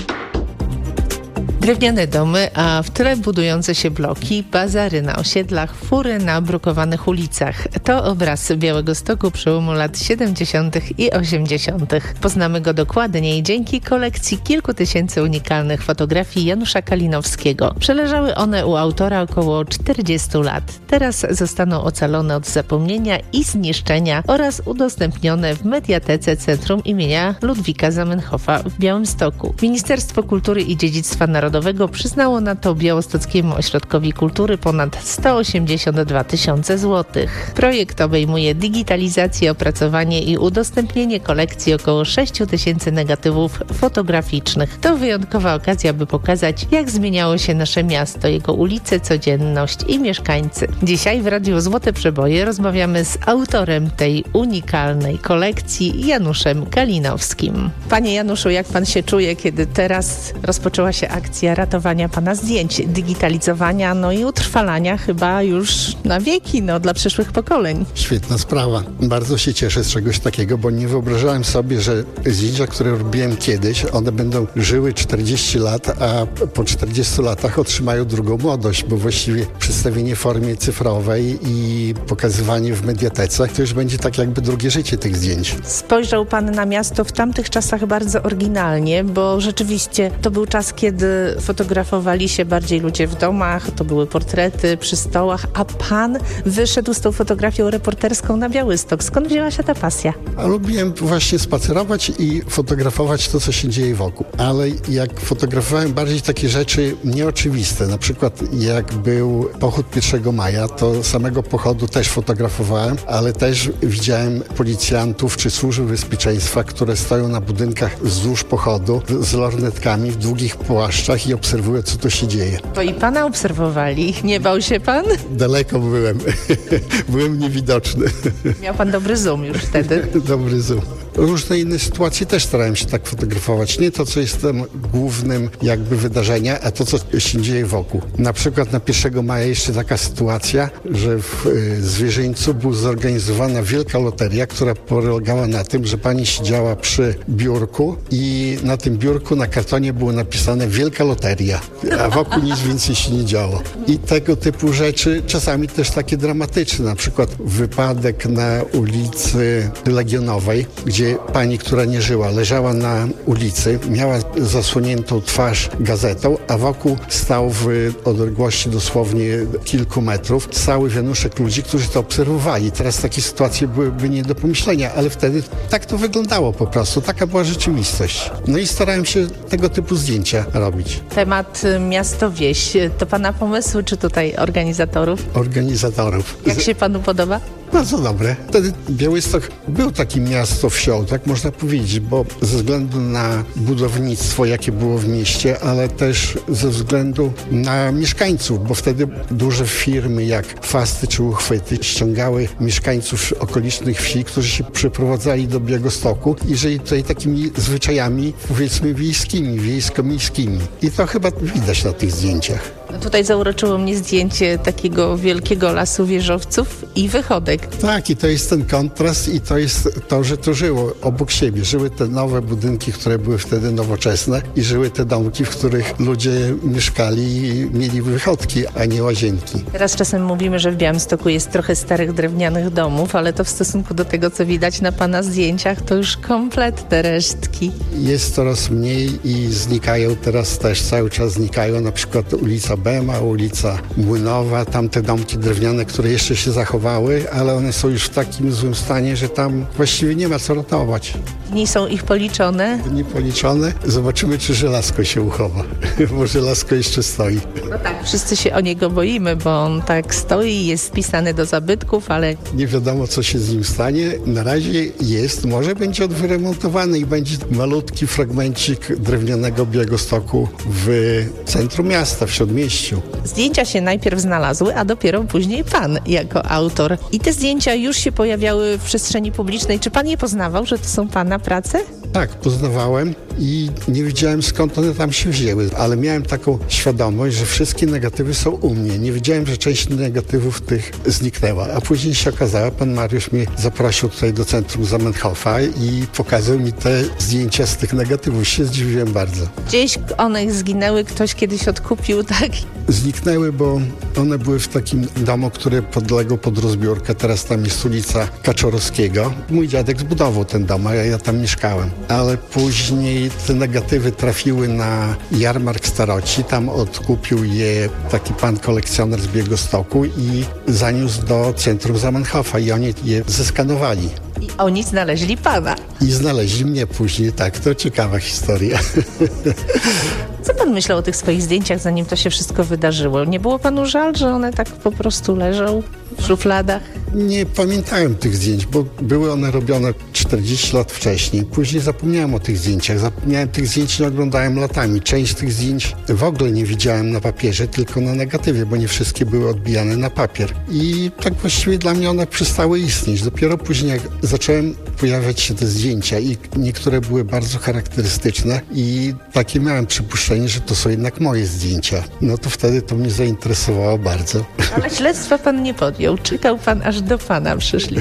Drewniane domy, a w tle budujące się bloki, bazary na osiedlach, fury na brukowanych ulicach. To obraz Białegostoku przełomu lat siedemdziesiątych i osiemdziesiątych. Poznamy go dokładniej dzięki kolekcji kilku tysięcy unikalnych fotografii Janusza Kalinowskiego. Przeleżały one u autora około czterdziestu lat. Teraz zostaną ocalone od zapomnienia i zniszczenia oraz udostępnione w mediatece Centrum imienia Ludwika Zamenhofa w Białymstoku. Ministerstwo Kultury i Dziedzictwa Narodowego przyznało na to Białostockiemu Ośrodkowi Kultury ponad sto osiemdziesiąt dwa tysiące złotych. Projekt obejmuje digitalizację, opracowanie i udostępnienie kolekcji około sześciu tysięcy negatywów fotograficznych. To wyjątkowa okazja, by pokazać, jak zmieniało się nasze miasto, jego ulice, codzienność i mieszkańcy. Dzisiaj w Radiu Złote Przeboje rozmawiamy z autorem tej unikalnej kolekcji, Januszem Kalinowskim. Panie Januszu, jak pan się czuje, kiedy teraz rozpoczęła się akcja ratowania pana zdjęć, digitalizowania, no i utrwalania chyba już na wieki, no dla przyszłych pokoleń? Świetna sprawa. Bardzo się cieszę z czegoś takiego, bo nie wyobrażałem sobie, że zdjęcia, które robiłem kiedyś, one będą żyły czterdzieści lat, a po czterdziestu latach otrzymają drugą młodość, bo właściwie przedstawienie w formie cyfrowej i pokazywanie w mediatece to już będzie tak jakby drugie życie tych zdjęć. Spojrzał pan na miasto w tamtych czasach bardzo oryginalnie, bo rzeczywiście to był czas, kiedy fotografowali się bardziej ludzie w domach, to były portrety przy stołach, a pan wyszedł z tą fotografią reporterską na Białystok. Skąd wzięła się ta pasja? A lubiłem właśnie spacerować i fotografować to, co się dzieje wokół. Ale jak fotografowałem bardziej takie rzeczy nieoczywiste, na przykład jak był pochód pierwszego maja, to samego pochodu też fotografowałem, ale też widziałem policjantów czy służby bezpieczeństwa, które stoją na budynkach wzdłuż pochodu z lornetkami w długich płaszczach i obserwuję, co to się dzieje. To i pana obserwowali. Nie bał się pan? Daleko byłem. Byłem niewidoczny. Miał pan dobry zoom już wtedy. Dobry zoom. Różne inne sytuacje też starałem się tak fotografować. Nie to, co jest tam głównym jakby wydarzenia, a to, co się dzieje wokół. Na przykład na pierwszego maja jeszcze taka sytuacja, że w y, Zwierzyńcu była zorganizowana wielka loteria, która polegała na tym, że pani siedziała przy biurku i na tym biurku na kartonie było napisane wielka loteria, a wokół nic więcej się nie działo. I tego typu rzeczy, czasami też takie dramatyczne, na przykład wypadek na ulicy Legionowej, gdzie pani, która nie żyła, leżała na ulicy, miała zasłoniętą twarz gazetą, a wokół stał w odległości dosłownie kilku metrów cały wianuszek ludzi, którzy to obserwowali. Teraz takie sytuacje byłyby nie do pomyślenia, ale wtedy tak to wyglądało po prostu. Taka była rzeczywistość. No i starałem się tego typu zdjęcia robić. Temat miasto-wieś. To pana pomysł, czy tutaj organizatorów? Organizatorów. Jak się panu podoba? Bardzo dobre. Wtedy Białystok był takim miasto wsią, tak można powiedzieć, bo ze względu na budownictwo, jakie było w mieście, ale też ze względu na mieszkańców, bo wtedy duże firmy jak Fasty czy Uchwyty ściągały mieszkańców okolicznych wsi, którzy się przeprowadzali do Białegostoku i żyli tutaj takimi zwyczajami, powiedzmy, wiejskimi, wiejsko-miejskimi. I to chyba widać na tych zdjęciach. No tutaj zauroczyło mnie zdjęcie takiego wielkiego lasu wieżowców i wychodek. Tak, i to jest ten kontrast i to jest to, że to żyło obok siebie. Żyły te nowe budynki, które były wtedy nowoczesne i żyły te domki, w których ludzie mieszkali i mieli wychodki, a nie łazienki. Teraz czasem mówimy, że w Białymstoku jest trochę starych drewnianych domów, ale to w stosunku do tego, co widać na pana zdjęciach, to już kompletne resztki. Jest coraz mniej i znikają teraz też, cały czas znikają, na przykład ulica Bema, ulica Młynowa, tamte domki drewniane, które jeszcze się zachowały, ale one są już w takim złym stanie, że tam właściwie nie ma co ratować. Dni są ich policzone? Dni policzone. Zobaczymy, czy żelazko się uchowa, bo żelazko jeszcze stoi. No tak, wszyscy się o niego boimy, bo on tak stoi, jest wpisany do zabytków, ale... Nie wiadomo, co się z nim stanie. Na razie jest, może będzie odwyremontowany i będzie malutki fragmencik drewnianego Białegostoku w centrum miasta, w Śródmieściu. Zdjęcia się najpierw znalazły, a dopiero później pan jako autor. I te zdjęcia już się pojawiały w przestrzeni publicznej. Czy pan je poznawał, że to są pana prace? Tak, poznawałem i nie wiedziałem, skąd one tam się wzięły, ale miałem taką świadomość, że wszystkie negatywy są u mnie. Nie wiedziałem, że część negatywów tych zniknęła, a później się okazało, pan Mariusz mnie zaprosił tutaj do centrum Zamenhofa i pokazał mi te zdjęcia z tych negatywów. Się zdziwiłem bardzo. Gdzieś one zginęły, ktoś kiedyś odkupił, tak? Zniknęły, bo one były w takim domu, który podlegał pod rozbiórkę. Teraz tam jest ulica Kaczorowskiego. Mój dziadek zbudował ten dom, a ja tam mieszkałem. Ale później te negatywy trafiły na jarmark staroci. Tam odkupił je taki pan kolekcjoner z Białegostoku i zaniósł do centrum Zamenhofa i oni je zeskanowali. I oni znaleźli pana. I znaleźli mnie później, tak, to ciekawa historia. Co pan myślał o tych swoich zdjęciach, zanim to się wszystko wydarzyło? Nie było panu żal, że one tak po prostu leżą w szufladach? Nie pamiętałem tych zdjęć, bo były one robione czterdzieści lat wcześniej. Później zapomniałem o tych zdjęciach. Zapomniałem tych zdjęć, nie oglądałem latami. Część tych zdjęć w ogóle nie widziałem na papierze, tylko na negatywie, bo nie wszystkie były odbijane na papier. I tak właściwie dla mnie one przestały istnieć. Dopiero później, jak zacząłem pojawiać się te zdjęcia i niektóre były bardzo charakterystyczne i takie miałem przypuszczenie, że to są jednak moje zdjęcia. No to wtedy to mnie zainteresowało bardzo. Ale śledztwa pan nie podjął. Czekał pan, aż do pana przyszli.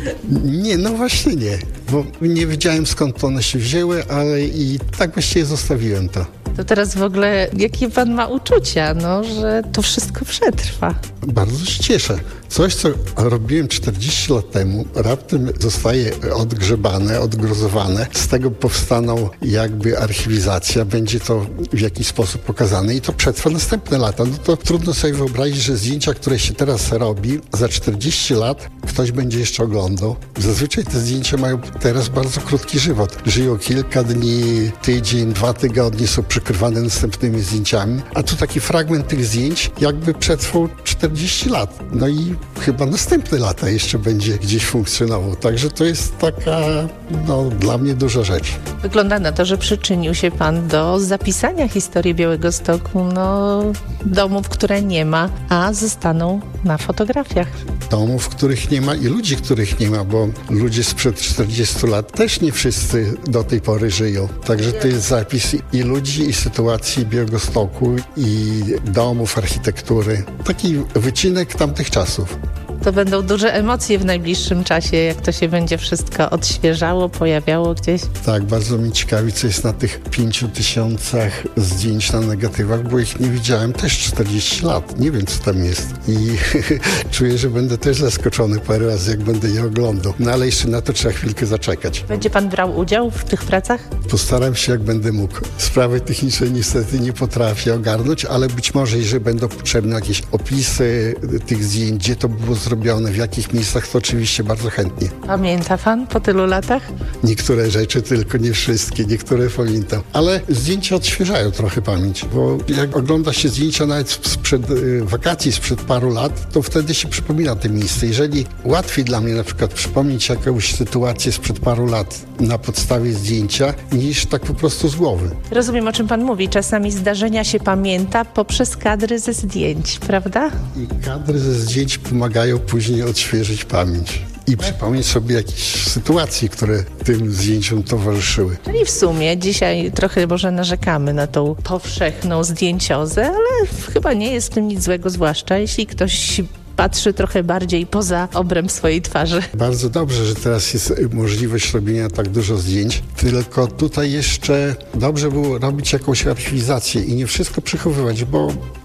Nie, no właśnie nie. Bo nie wiedziałem, skąd one się wzięły, ale i tak właściwie zostawiłem to. To teraz w ogóle, jakie pan ma uczucia, no, że to wszystko przetrwa? Bardzo się cieszę. Coś, co robiłem czterdzieści lat temu, raptem zostaje odgrzebane, odgruzowane. Z tego powstaną jakby archiwizacja, będzie to w jakiś sposób pokazane i to przetrwa następne lata. No to trudno sobie wyobrazić, że zdjęcia, które się teraz robi, za czterdzieści lat ktoś będzie jeszcze oglądał. Zazwyczaj te zdjęcia mają teraz bardzo krótki żywot. Żyją kilka dni, tydzień, dwa tygodnie, są przykrywane następnymi zdjęciami, a tu taki fragment tych zdjęć jakby przetrwał czterdzieści lat. No i chyba następne lata jeszcze będzie gdzieś funkcjonował. Także to jest taka, no, dla mnie duża rzecz. Wygląda na to, że przyczynił się pan do zapisania historii Białegostoku, no, domów, które nie ma, a zostaną na fotografiach. Domów, których nie ma i ludzi, których nie ma, bo ludzie sprzed czterdziestu lat też nie wszyscy do tej pory żyją. Także to jest zapis i ludzi, i sytuacji Białegostoku, i domów, architektury. Taki wycinek tamtych czasów. To będą duże emocje w najbliższym czasie, jak to się będzie wszystko odświeżało, pojawiało gdzieś. Tak, bardzo mnie ciekawi, co jest na tych pięciu tysiącach zdjęć na negatywach, bo ich nie widziałem też czterdzieści lat. Nie wiem, co tam jest. I czuję, że będę też zaskoczony parę razy, jak będę je oglądał. No ale jeszcze na to trzeba chwilkę zaczekać. Będzie pan brał udział w tych pracach? Postaram się, jak będę mógł. Sprawy techniczne niestety nie potrafię ogarnąć, ale być może, jeżeli będą potrzebne jakieś opisy tych zdjęć, gdzie to było zrobione, robione, w jakich miejscach, to oczywiście bardzo chętnie. Pamięta pan po tylu latach? Niektóre rzeczy, tylko nie wszystkie, niektóre pamiętam. Ale zdjęcia odświeżają trochę pamięć, bo jak ogląda się zdjęcia nawet sprzed y, wakacji, sprzed paru lat, to wtedy się przypomina te miejsce. Jeżeli łatwiej dla mnie na przykład przypomnieć jakąś sytuację sprzed paru lat na podstawie zdjęcia, niż tak po prostu z głowy. Rozumiem, o czym pan mówi. Czasami zdarzenia się pamięta poprzez kadry ze zdjęć, prawda? I kadry ze zdjęć pomagają później odświeżyć pamięć i przypomnieć sobie jakieś sytuacje, które tym zdjęciom towarzyszyły. Czyli w sumie dzisiaj trochę może narzekamy na tą powszechną zdjęciozę, ale chyba nie jest w tym nic złego, zwłaszcza jeśli ktoś patrzy trochę bardziej poza obręb swojej twarzy. Bardzo dobrze, że teraz jest możliwość robienia tak dużo zdjęć, tylko tutaj jeszcze dobrze było robić jakąś archiwizację i nie wszystko przechowywać, bo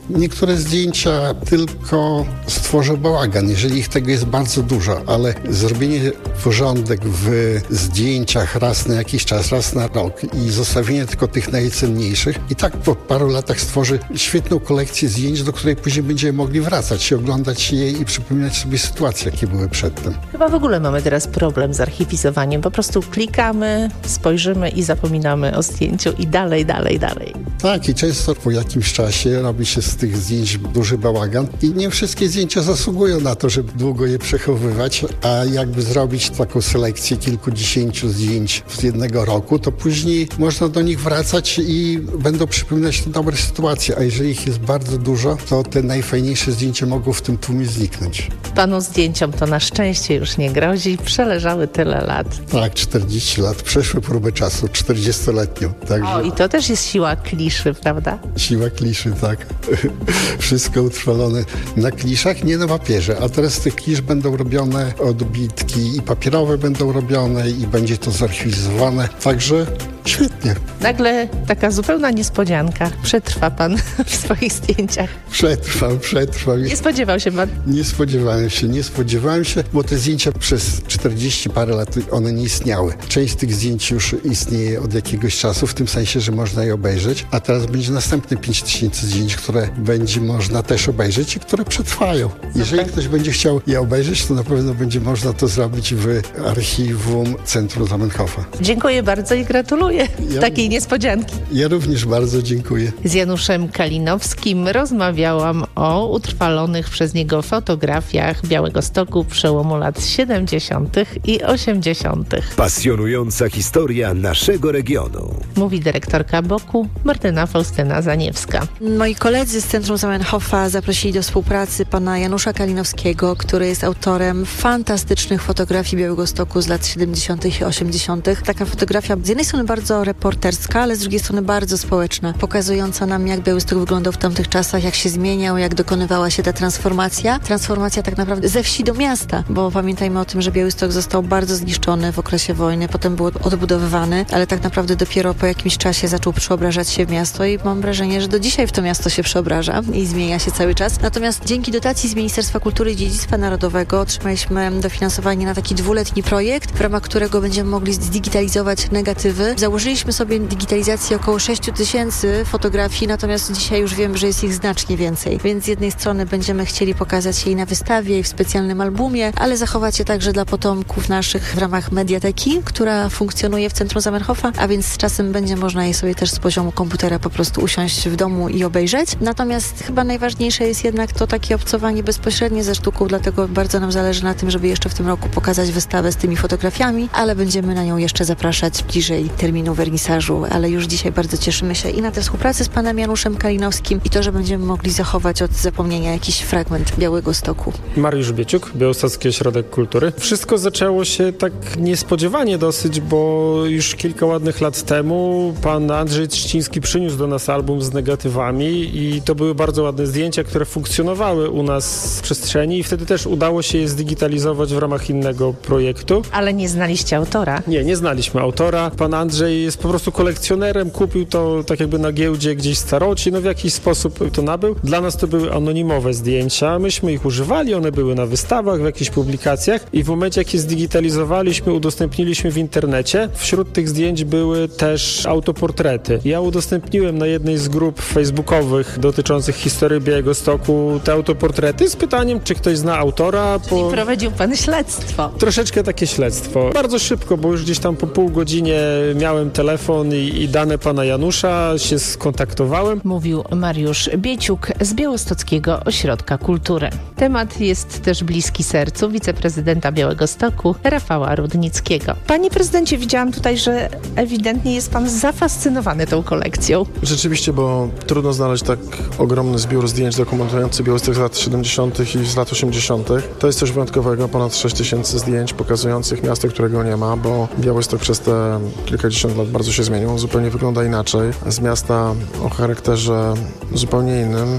Niektóre zdjęcia tylko stworzą bałagan, jeżeli ich tego jest bardzo dużo, ale zrobienie porządek w zdjęciach raz na jakiś czas, raz na rok i zostawienie tylko tych najcenniejszych i tak po paru latach stworzy świetną kolekcję zdjęć, do której później będziemy mogli wracać i oglądać je i przypominać sobie sytuacje, jakie były przedtem. Chyba w ogóle mamy teraz problem z archiwizowaniem. Po prostu klikamy, spojrzymy i zapominamy o zdjęciu i dalej, dalej, dalej. Tak, i często po jakimś czasie robi się z tych zdjęć duży bałagan i nie wszystkie zdjęcia zasługują na to, żeby długo je przechowywać, a jakby zrobić taką selekcję kilkudziesięciu zdjęć z jednego roku, to później można do nich wracać i będą przypominać te dobre sytuacje, a jeżeli ich jest bardzo dużo, to te najfajniejsze zdjęcia mogą w tym tłumie zniknąć. Panu zdjęciom to na szczęście już nie grozi, przeleżały tyle lat. Tak, czterdzieści lat, przeszły próbę czasu, czterdziestoletnią. Także... O, i to też jest siła kliszy, prawda? Siła kliszy, tak. Wszystko utrwalone na kliszach, nie na papierze, a teraz z tych klisz będą robione odbitki i papierowe będą robione i będzie to zarchiwizowane, także świetnie. Nagle taka zupełna niespodzianka. Przetrwa pan w swoich zdjęciach. Przetrwam, przetrwam. Nie spodziewał się pan? Nie spodziewałem się, nie spodziewałem się, bo te zdjęcia przez czterdzieści parę lat one nie istniały. Część z tych zdjęć już istnieje od jakiegoś czasu, w tym sensie, że można je obejrzeć, a teraz będzie następne pięć tysięcy zdjęć, które będzie można też obejrzeć i które przetrwają. Jeżeli ktoś będzie chciał je obejrzeć, to na pewno będzie można to zrobić w archiwum Centrum Zamenhofa. Dziękuję bardzo i gratuluję ja, takiej niespodzianki. Ja również bardzo dziękuję. Z Januszem Kalinowskim rozmawiałam o utrwalonych przez niego fotografiach Białegostoku przełomu lat siedemdziesiątych i osiemdziesiątych. Pasjonująca historia naszego regionu. Mówi dyrektorka boku Martyna Faustyna Zaniewska. Moi koledzy z Centrum Zamenhofa zaprosili do współpracy pana Janusza Kalinowskiego, który jest autorem fantastycznych fotografii Białegostoku z lat siedemdziesiątych i osiemdziesiątych. Taka fotografia z jednej strony bardzo reporterska, ale z drugiej strony bardzo społeczna, pokazująca nam, jak Białystok wyglądał w tamtych czasach, jak się zmieniał, jak dokonywała się ta transformacja. Transformacja tak naprawdę ze wsi do miasta, bo pamiętajmy o tym, że Białystok został bardzo zniszczony w okresie wojny, potem był odbudowywany, ale tak naprawdę dopiero po jakimś czasie zaczął przeobrażać się w miasto i mam wrażenie, że do dzisiaj w to miasto się przeobraża i zmienia się cały czas. Natomiast dzięki dotacji z Ministerstwa Kultury i Dziedzictwa Narodowego otrzymaliśmy dofinansowanie na taki dwuletni projekt, w ramach którego będziemy mogli zdigitalizować negatywy. Założyliśmy sobie digitalizację około sześć tysięcy fotografii, natomiast dzisiaj już wiem, że jest ich znacznie więcej. Więc z jednej strony będziemy chcieli pokazać je i na wystawie, i w specjalnym albumie, ale zachować je także dla potomków naszych w ramach mediateki, która funkcjonuje w Centrum Zamenhofa, a więc z czasem będzie można je sobie też z poziomu komputera po prostu usiąść w domu i obejrzeć. Natomiast chyba najważniejsze jest jednak to takie obcowanie bezpośrednie ze sztuką, dlatego bardzo nam zależy na tym, żeby jeszcze w tym roku pokazać wystawę z tymi fotografiami, ale będziemy na nią jeszcze zapraszać bliżej terminu wernisażu, ale już dzisiaj bardzo cieszymy się i na tę współpracę z panem Januszem Kalinowskim i to, że będziemy mogli zachować od zapomnienia jakiś fragment Białegostoku. Mariusz Bieciuk, Białostocki Ośrodek Kultury. Wszystko zaczęło się tak niespodziewanie dosyć, bo już kilka ładnych lat temu pan Andrzej Trzciński przyniósł do nas album z negatywami i to były bardzo ładne zdjęcia, które funkcjonowały u nas w przestrzeni i wtedy też udało się je zdigitalizować w ramach innego projektu. Ale nie znaliście autora? Nie, nie znaliśmy autora. Pan Andrzej jest po prostu kolekcjonerem, kupił to tak jakby na giełdzie gdzieś w Staroci, no w jakiś sposób to nabył. Dla nas to były anonimowe zdjęcia, myśmy ich używali, one były na wystawach, w jakichś publikacjach i w momencie jak je zdigitalizowaliśmy, udostępniliśmy w internecie, wśród tych zdjęć były też autoportrety. Ja udostępniłem na jednej z grup facebookowych dotyczących historii Białegostoku te autoportrety z pytaniem, czy ktoś zna autora. Czyli po... prowadził pan śledztwo. Troszeczkę takie śledztwo. Bardzo szybko, bo już gdzieś tam po pół godzinie miałem telefon i, i dane pana Janusza, się skontaktowałem. Mówił Mariusz Bieciuk z Białostockiego Ośrodka Kultury. Temat jest też bliski sercu wiceprezydenta Białegostoku Rafała Rudnickiego. Panie prezydencie, widziałam tutaj, że ewidentnie jest pan zafascynowany tą kolekcją. Rzeczywiście, bo trudno znaleźć tak ogromny zbiór zdjęć dokumentujący Białystok z lat siedemdziesiątych i z lat osiemdziesiątych. To jest coś wyjątkowego, ponad sześć tysięcy zdjęć pokazujących miasto, którego nie ma, bo Białystok przez te kilkadziesiąt lat bardzo się zmienił, zupełnie wygląda inaczej. Z miasta o charakterze zupełnie innym, czyli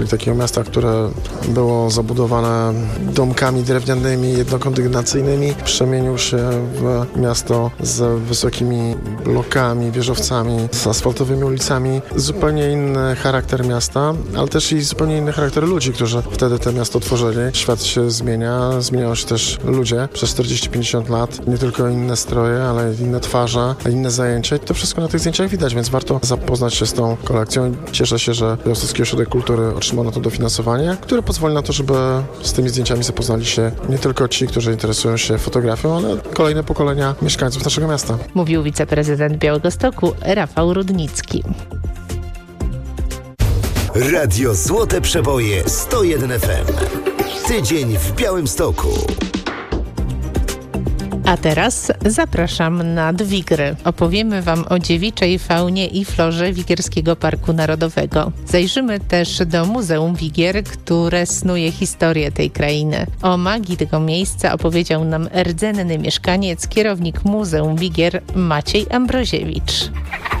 takiego miasta, które było zabudowane domkami drewnianymi, jednokondygnacyjnymi, przemienił się w miasto z wysokimi blokami, wieżowcami, z asfaltowymi ulicami. Zupełnie inny charakter miasta, ale też i zupełnie inny charakter ludzi, którzy wtedy to miasto tworzyli. Świat się zmienia, zmieniają się też ludzie przez czterdzieści pięćdziesiąt lat. Nie tylko inne stroje, ale inne twarze, inne zajęcia. I to wszystko na tych zdjęciach widać, więc warto zapoznać się z tą kolekcją. Cieszę się, że Białostocki Ośrodek Kultury otrzymał na to dofinansowanie, które pozwoli na to, żeby z tymi zdjęciami zapoznali się nie tylko ci, którzy interesują się fotografią, ale kolejne pokolenia mieszkańców naszego miasta. Mówił wiceprezydent Białegostoku Rafał Rudnicki. Radio Złote Przeboje sto jeden F M. Tydzień w Białymstoku. A teraz zapraszam nad Wigry. Opowiemy Wam o dziewiczej faunie i florze Wigierskiego Parku Narodowego. Zajrzymy też do Muzeum Wigier, które snuje historię tej krainy. O magii tego miejsca opowiedział nam rdzenny mieszkaniec, kierownik Muzeum Wigier Maciej Ambroziewicz.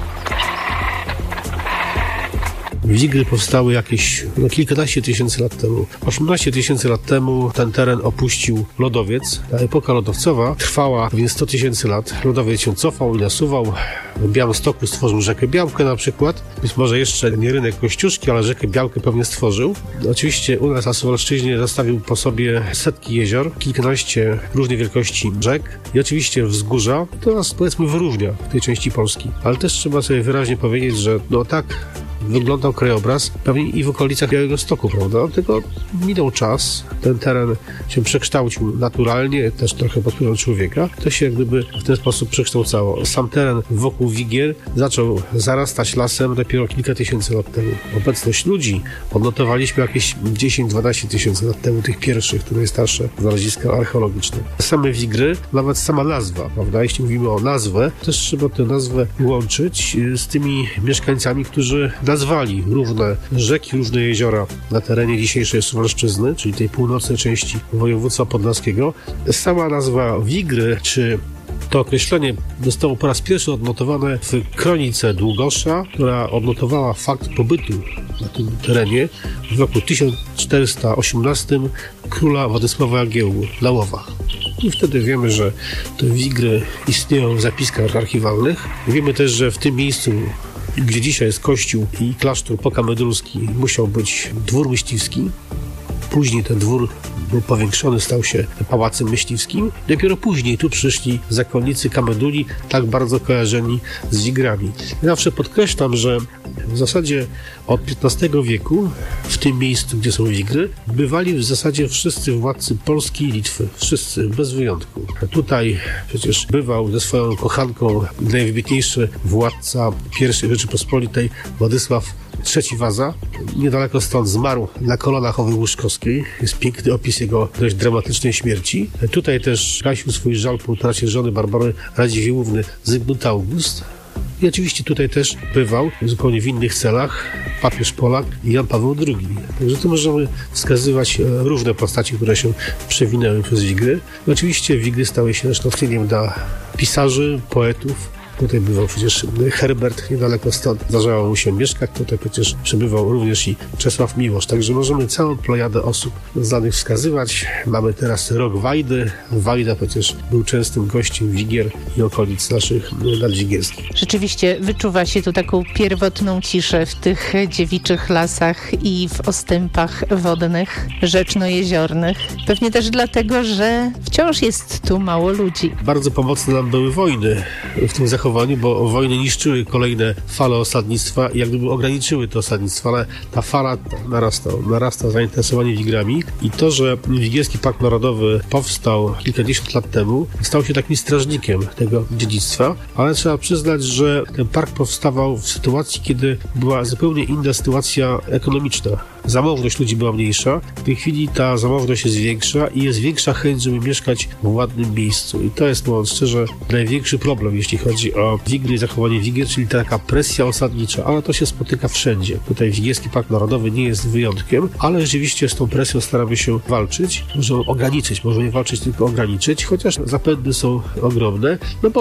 Wigry powstały jakieś no, kilkanaście tysięcy lat temu. osiemnaście tysięcy lat temu ten teren opuścił lodowiec. Ta epoka lodowcowa trwała więc sto tysięcy lat. Lodowiec się cofał i nasuwał. W Białymstoku stworzył rzekę Białkę na przykład. Być może jeszcze nie rynek Kościuszki, ale rzekę Białkę pewnie stworzył. Oczywiście u nas na Suwalszczyźnie zostawił po sobie setki jezior, kilkanaście różnej wielkości rzek i oczywiście wzgórza. To nas powiedzmy wyróżnia w tej części Polski. Ale też trzeba sobie wyraźnie powiedzieć, że no tak wyglądał krajobraz pewnie i w okolicach Białegostoku, prawda? Tylko minął czas, ten teren się przekształcił naturalnie, też trochę pod wpływem człowieka. To się jak gdyby w ten sposób przekształcało. Sam teren wokół Wigier zaczął zarastać lasem dopiero kilka tysięcy lat temu. Obecność ludzi odnotowaliśmy jakieś dziesięć dwanaście tysięcy lat temu, tych pierwszych, które starsze znaleziska archeologiczne. Same Wigry, nawet sama nazwa, prawda? Jeśli mówimy o nazwę, też trzeba tę nazwę łączyć z tymi mieszkańcami, którzy nazwali różne rzeki, różne jeziora na terenie dzisiejszej Suwalszczyzny, czyli tej północnej części województwa podlaskiego. Sama nazwa Wigry, czy to określenie zostało po raz pierwszy odnotowane w kronice Długosza, która odnotowała fakt pobytu na tym terenie w roku tysiąc czterysta osiemnastym króla Władysława Jagiełły na Łowach. I wtedy wiemy, że te Wigry istnieją w zapiskach archiwalnych. Wiemy też, że w tym miejscu, gdzie dzisiaj jest kościół i klasztor pokamedrulski, musiał być dwór myśliwski. Później ten dwór był powiększony, stał się pałacem myśliwskim. Dopiero później tu przyszli zakonnicy kameduli, tak bardzo kojarzeni z Wigrami. Zawsze podkreślam, że w zasadzie od piętnastego wieku w tym miejscu, gdzie są Wigry, bywali w zasadzie wszyscy władcy Polski i Litwy. Wszyscy, bez wyjątku. Tutaj przecież bywał ze swoją kochanką najwybitniejszy władca pierwszej Rzeczypospolitej Władysław trzeci Waza. Niedaleko stąd zmarł na kolanach owej Łuszkowskiej. Jest piękny opis jego dość dramatycznej śmierci. Tutaj też gasił swój żal po utracie żony Barbary Radziwiłłówny Zygmunt August. I oczywiście tutaj też bywał zupełnie w innych celach papież Polak i Jan Paweł drugi. Także tu możemy wskazywać różne postaci, które się przewinęły przez Wigry. I oczywiście Wigry stały się też natchnieniem dla pisarzy, poetów. Tutaj bywał przecież Herbert, niedaleko stąd zdarzało mu się mieszkać. Tutaj przecież przebywał również i Czesław Miłosz. Także możemy całą plejadę osób znanych wskazywać. Mamy teraz rok Wajdy. Wajda przecież był częstym gościem Wigier i okolic naszych nadwigierskich. Rzeczywiście wyczuwa się tu taką pierwotną ciszę w tych dziewiczych lasach i w ostępach wodnych, rzeczno-jeziornych. Pewnie też dlatego, że wciąż jest tu mało ludzi. Bardzo pomocne nam były wojny w tym zachowaniu, bo wojny niszczyły kolejne fale osadnictwa i jak gdyby ograniczyły to osadnictwo, ale ta fala narasta, narasta zainteresowanie Wigrami i to, że Wigierski Park Narodowy powstał kilkadziesiąt lat temu, stał się takim strażnikiem tego dziedzictwa, ale trzeba przyznać, że ten park powstawał w sytuacji, kiedy była zupełnie inna sytuacja ekonomiczna. Zamożność ludzi była mniejsza, w tej chwili ta zamożność jest większa i jest większa chęć, żeby mieszkać w ładnym miejscu. I to jest, mówiąc szczerze, największy problem, jeśli chodzi o Wigry i zachowanie Wigier, czyli taka presja osadnicza, ale to się spotyka wszędzie. Tutaj Wigierski Park Narodowy nie jest wyjątkiem, ale rzeczywiście z tą presją staramy się walczyć, może ograniczyć, może nie walczyć, tylko ograniczyć, chociaż zapędy są ogromne, no bo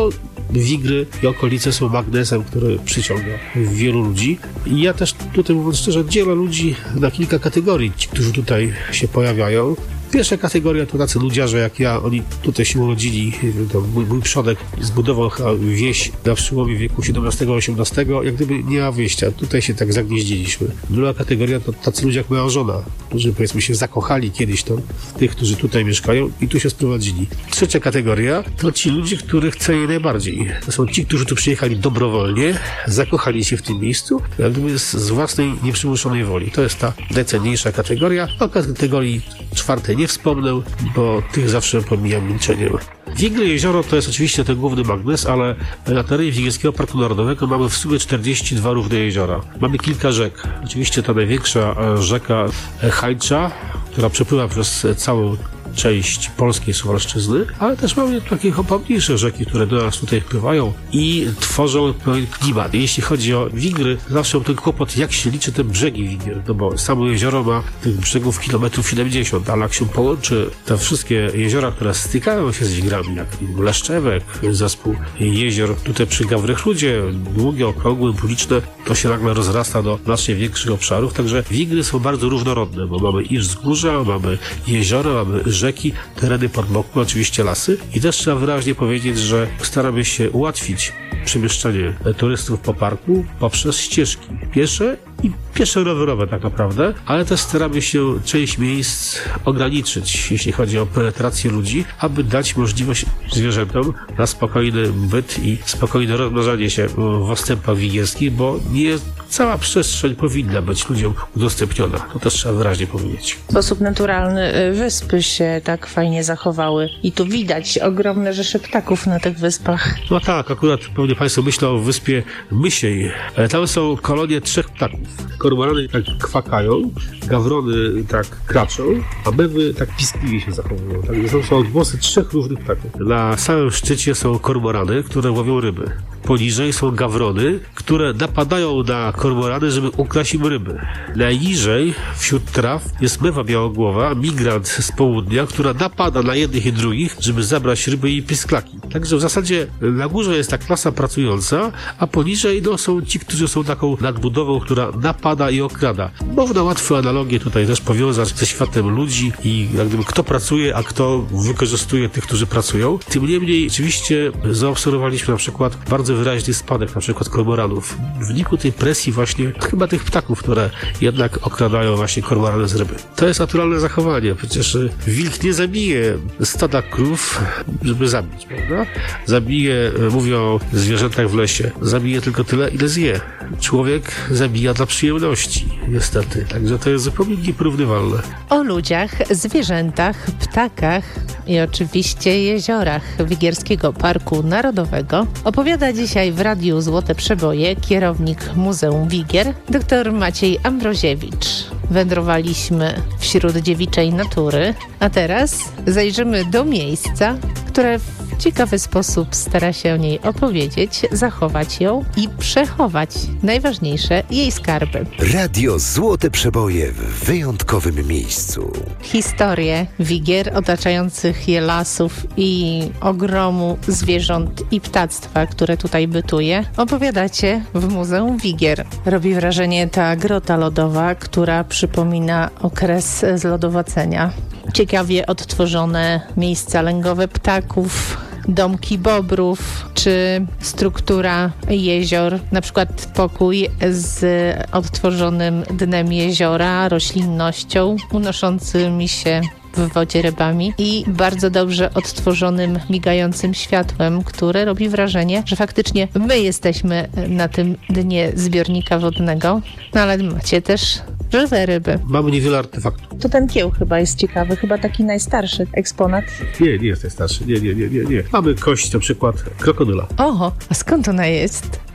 Wigry i okolice są magnesem, który przyciąga wielu ludzi. I ja też tutaj, mówiąc szczerze, dzielę ludzi na kilka kategorii, ci, którzy tutaj się pojawiają. Pierwsza kategoria to tacy ludziarze jak ja, oni tutaj się urodzili, to mój, mój przodek zbudował wieś na przełomie wieku siedemnastego osiemnastego, jak gdyby nie ma wyjścia, tutaj się tak zagnieździliśmy. Druga kategoria to tacy ludzie jak moja żona, którzy powiedzmy się zakochali kiedyś tam w tych, którzy tutaj mieszkają i tu się sprowadzili. Trzecia kategoria to ci ludzie, których cenię najbardziej. To są ci, którzy tu przyjechali dobrowolnie, zakochali się w tym miejscu, jak gdyby z, z własnej nieprzymuszonej woli. To jest ta najcenniejsza kategoria. O kategorii czwartej nie wspomnę, bo tych zawsze pomijam milczeniem. Wigry jezioro to jest oczywiście ten główny magnes, ale na terenie Wigierskiego Parku Narodowego mamy w sumie czterdzieści dwa równe jeziora. Mamy kilka rzek. Oczywiście ta największa rzeka Hajcza, która przepływa przez całą część polskiej Suwalszczyzny, ale też mamy takie pomniejsze rzeki, które do nas tutaj wpływają i tworzą pewien klimat. Jeśli chodzi o Wigry, zawsze mam ten kłopot, jak się liczy te brzegi Wigier, no bo samo jezioro ma tych brzegów kilometrów siedemdziesiąt, ale jak się połączy te wszystkie jeziora, które stykają się z Wigrami, jak Leszczewek, zespół jezior tutaj przy Gawrychludzie, długie, okrągłe, publiczne, to się nagle rozrasta do znacznie większych obszarów, także Wigry są bardzo różnorodne, bo mamy i wzgórza, mamy jeziora, mamy rzeki, tereny podmokłe, oczywiście lasy. I też trzeba wyraźnie powiedzieć, że staramy się ułatwić przemieszczanie turystów po parku poprzez ścieżki piesze i piesze rowerowe tak naprawdę, ale też staramy się część miejsc ograniczyć, jeśli chodzi o penetrację ludzi, aby dać możliwość zwierzętom na spokojny byt i spokojne rozmnażanie się w ostępach wigierskich, bo nie cała przestrzeń powinna być ludziom udostępniona. To też trzeba wyraźnie powiedzieć. W sposób naturalny wyspy się tak fajnie zachowały i tu widać ogromne rzesze ptaków na tych wyspach. No tak, akurat pewnie Państwo myślą o wyspie Mysiej. Tam są kolonie trzech ptaków. Kormorany tak kwakają, gawrony tak kraczą, a mewy tak piskliwie się zachowują. Tak, to są odgłosy trzech różnych ptaków. Na samym szczycie są kormorany, które łowią ryby. Poniżej są gawrony, które napadają na kormorany, żeby ukraść im ryby. Najniżej, wśród traw, jest mewa białogłowa, migrant z południa, która napada na jednych i drugich, żeby zabrać ryby i pisklaki. Także w zasadzie na górze jest ta klasa pracująca, a poniżej no, są ci, którzy są taką nadbudową, która napada i okrada. Można łatwo analogię tutaj też powiązać ze światem ludzi i jak gdyby kto pracuje, a kto wykorzystuje tych, którzy pracują. Tym niemniej oczywiście zaobserwowaliśmy na przykład bardzo wyraźny spadek na przykład kormoranów. W wyniku tej presji właśnie chyba tych ptaków, które jednak okradają właśnie kormorany z ryby. To jest naturalne zachowanie. Przecież wilk nie zabije stada krów, żeby zabić, prawda? Zabije, mówią o zwierzętach w lesie, zabije tylko tyle, ile zje. Człowiek zabija dla przyjemności, niestety. Także to jest zupełnie nieporównywalne. O ludziach, zwierzętach, ptakach i oczywiście jeziorach Wigierskiego Parku Narodowego opowiada dzisiaj w Radiu Złote Przeboje kierownik Muzeum Wigier, dr Maciej Ambroziewicz. Wędrowaliśmy wśród dziewiczej natury, a teraz zajrzymy do miejsca, które w ciekawy sposób stara się o niej opowiedzieć, zachować ją i przechować najważniejsze jej skarby. Radio Złote Przeboje w wyjątkowym miejscu. Historie Wigier, otaczających je lasów i ogromu zwierząt i ptactwa, które tutaj bytuje, opowiadacie w Muzeum Wigier. Robi wrażenie ta grota lodowa, która przypomina okres zlodowacenia. Ciekawie odtworzone miejsca lęgowe ptaków, domki bobrów, czy struktura jezior, na przykład pokój z odtworzonym dnem jeziora, roślinnością, unoszącymi się w wodzie rybami i bardzo dobrze odtworzonym, migającym światłem, które robi wrażenie, że faktycznie my jesteśmy na tym dnie zbiornika wodnego, no ale macie też żywe ryby. Mamy niewiele artefaktów. To ten kieł chyba jest ciekawy, chyba taki najstarszy eksponat. Nie, nie jest najstarszy, nie, nie, nie, nie, nie. Mamy kość na przykład krokodyla. Oho, a skąd ona jest?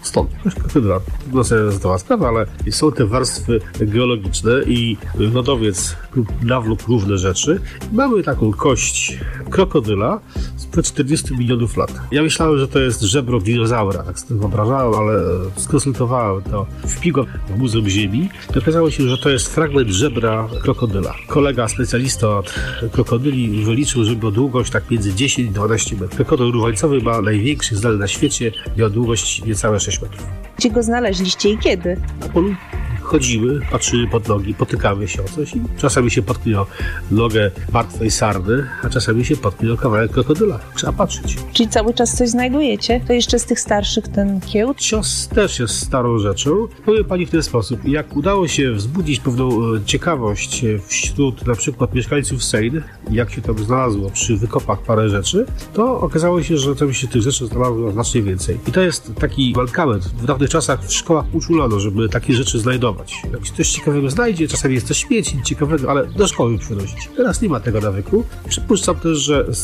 stąd. Krokodyla. To sobie zdała sprawa, ale są te warstwy geologiczne i lodowiec nawlókł różne rzeczy. Mamy taką kość krokodyla sprzed czterdziestu milionów lat. Ja myślałem, że to jest żebro dinozaura, tak sobie wyobrażałem, ale skonsultowałem to w Pigła w Muzeum Ziemi. Okazało się, że to jest fragment żebra krokodyla. Kolega specjalista od krokodyli wyliczył, że miał długość tak między dziesięć do dwunastu metrów. Krokodyl różańcowy ma największy znany na świecie, miał długość niecałe sześć metrów. Gdzie go znaleźliście i kiedy? Na polu chodzimy, patrzymy pod nogi, potykamy się o coś i czasami się potknie o nogę martwej sarny, a czasami się potknie o kawałek krokodyla. Trzeba patrzeć. Czyli cały czas coś znajdujecie? To jeszcze z tych starszych ten kiełt? Cios też jest starą rzeczą. Powiem pani w ten sposób. Jak udało się wzbudzić pewną ciekawość wśród na przykład mieszkańców Seine, jak się tam znalazło przy wykopach parę rzeczy, to okazało się, że tam się tych rzeczy znalazło znacznie więcej. I to jest taki mankament. W dawnych czasach w szkołach uczulano, żeby takie rzeczy znajdować. Jak się coś ciekawego znajdzie, czasami jest to śmieć, nic ciekawego, ale do szkoły przynosić. Teraz nie ma tego nawyku. Przypuszczam też, że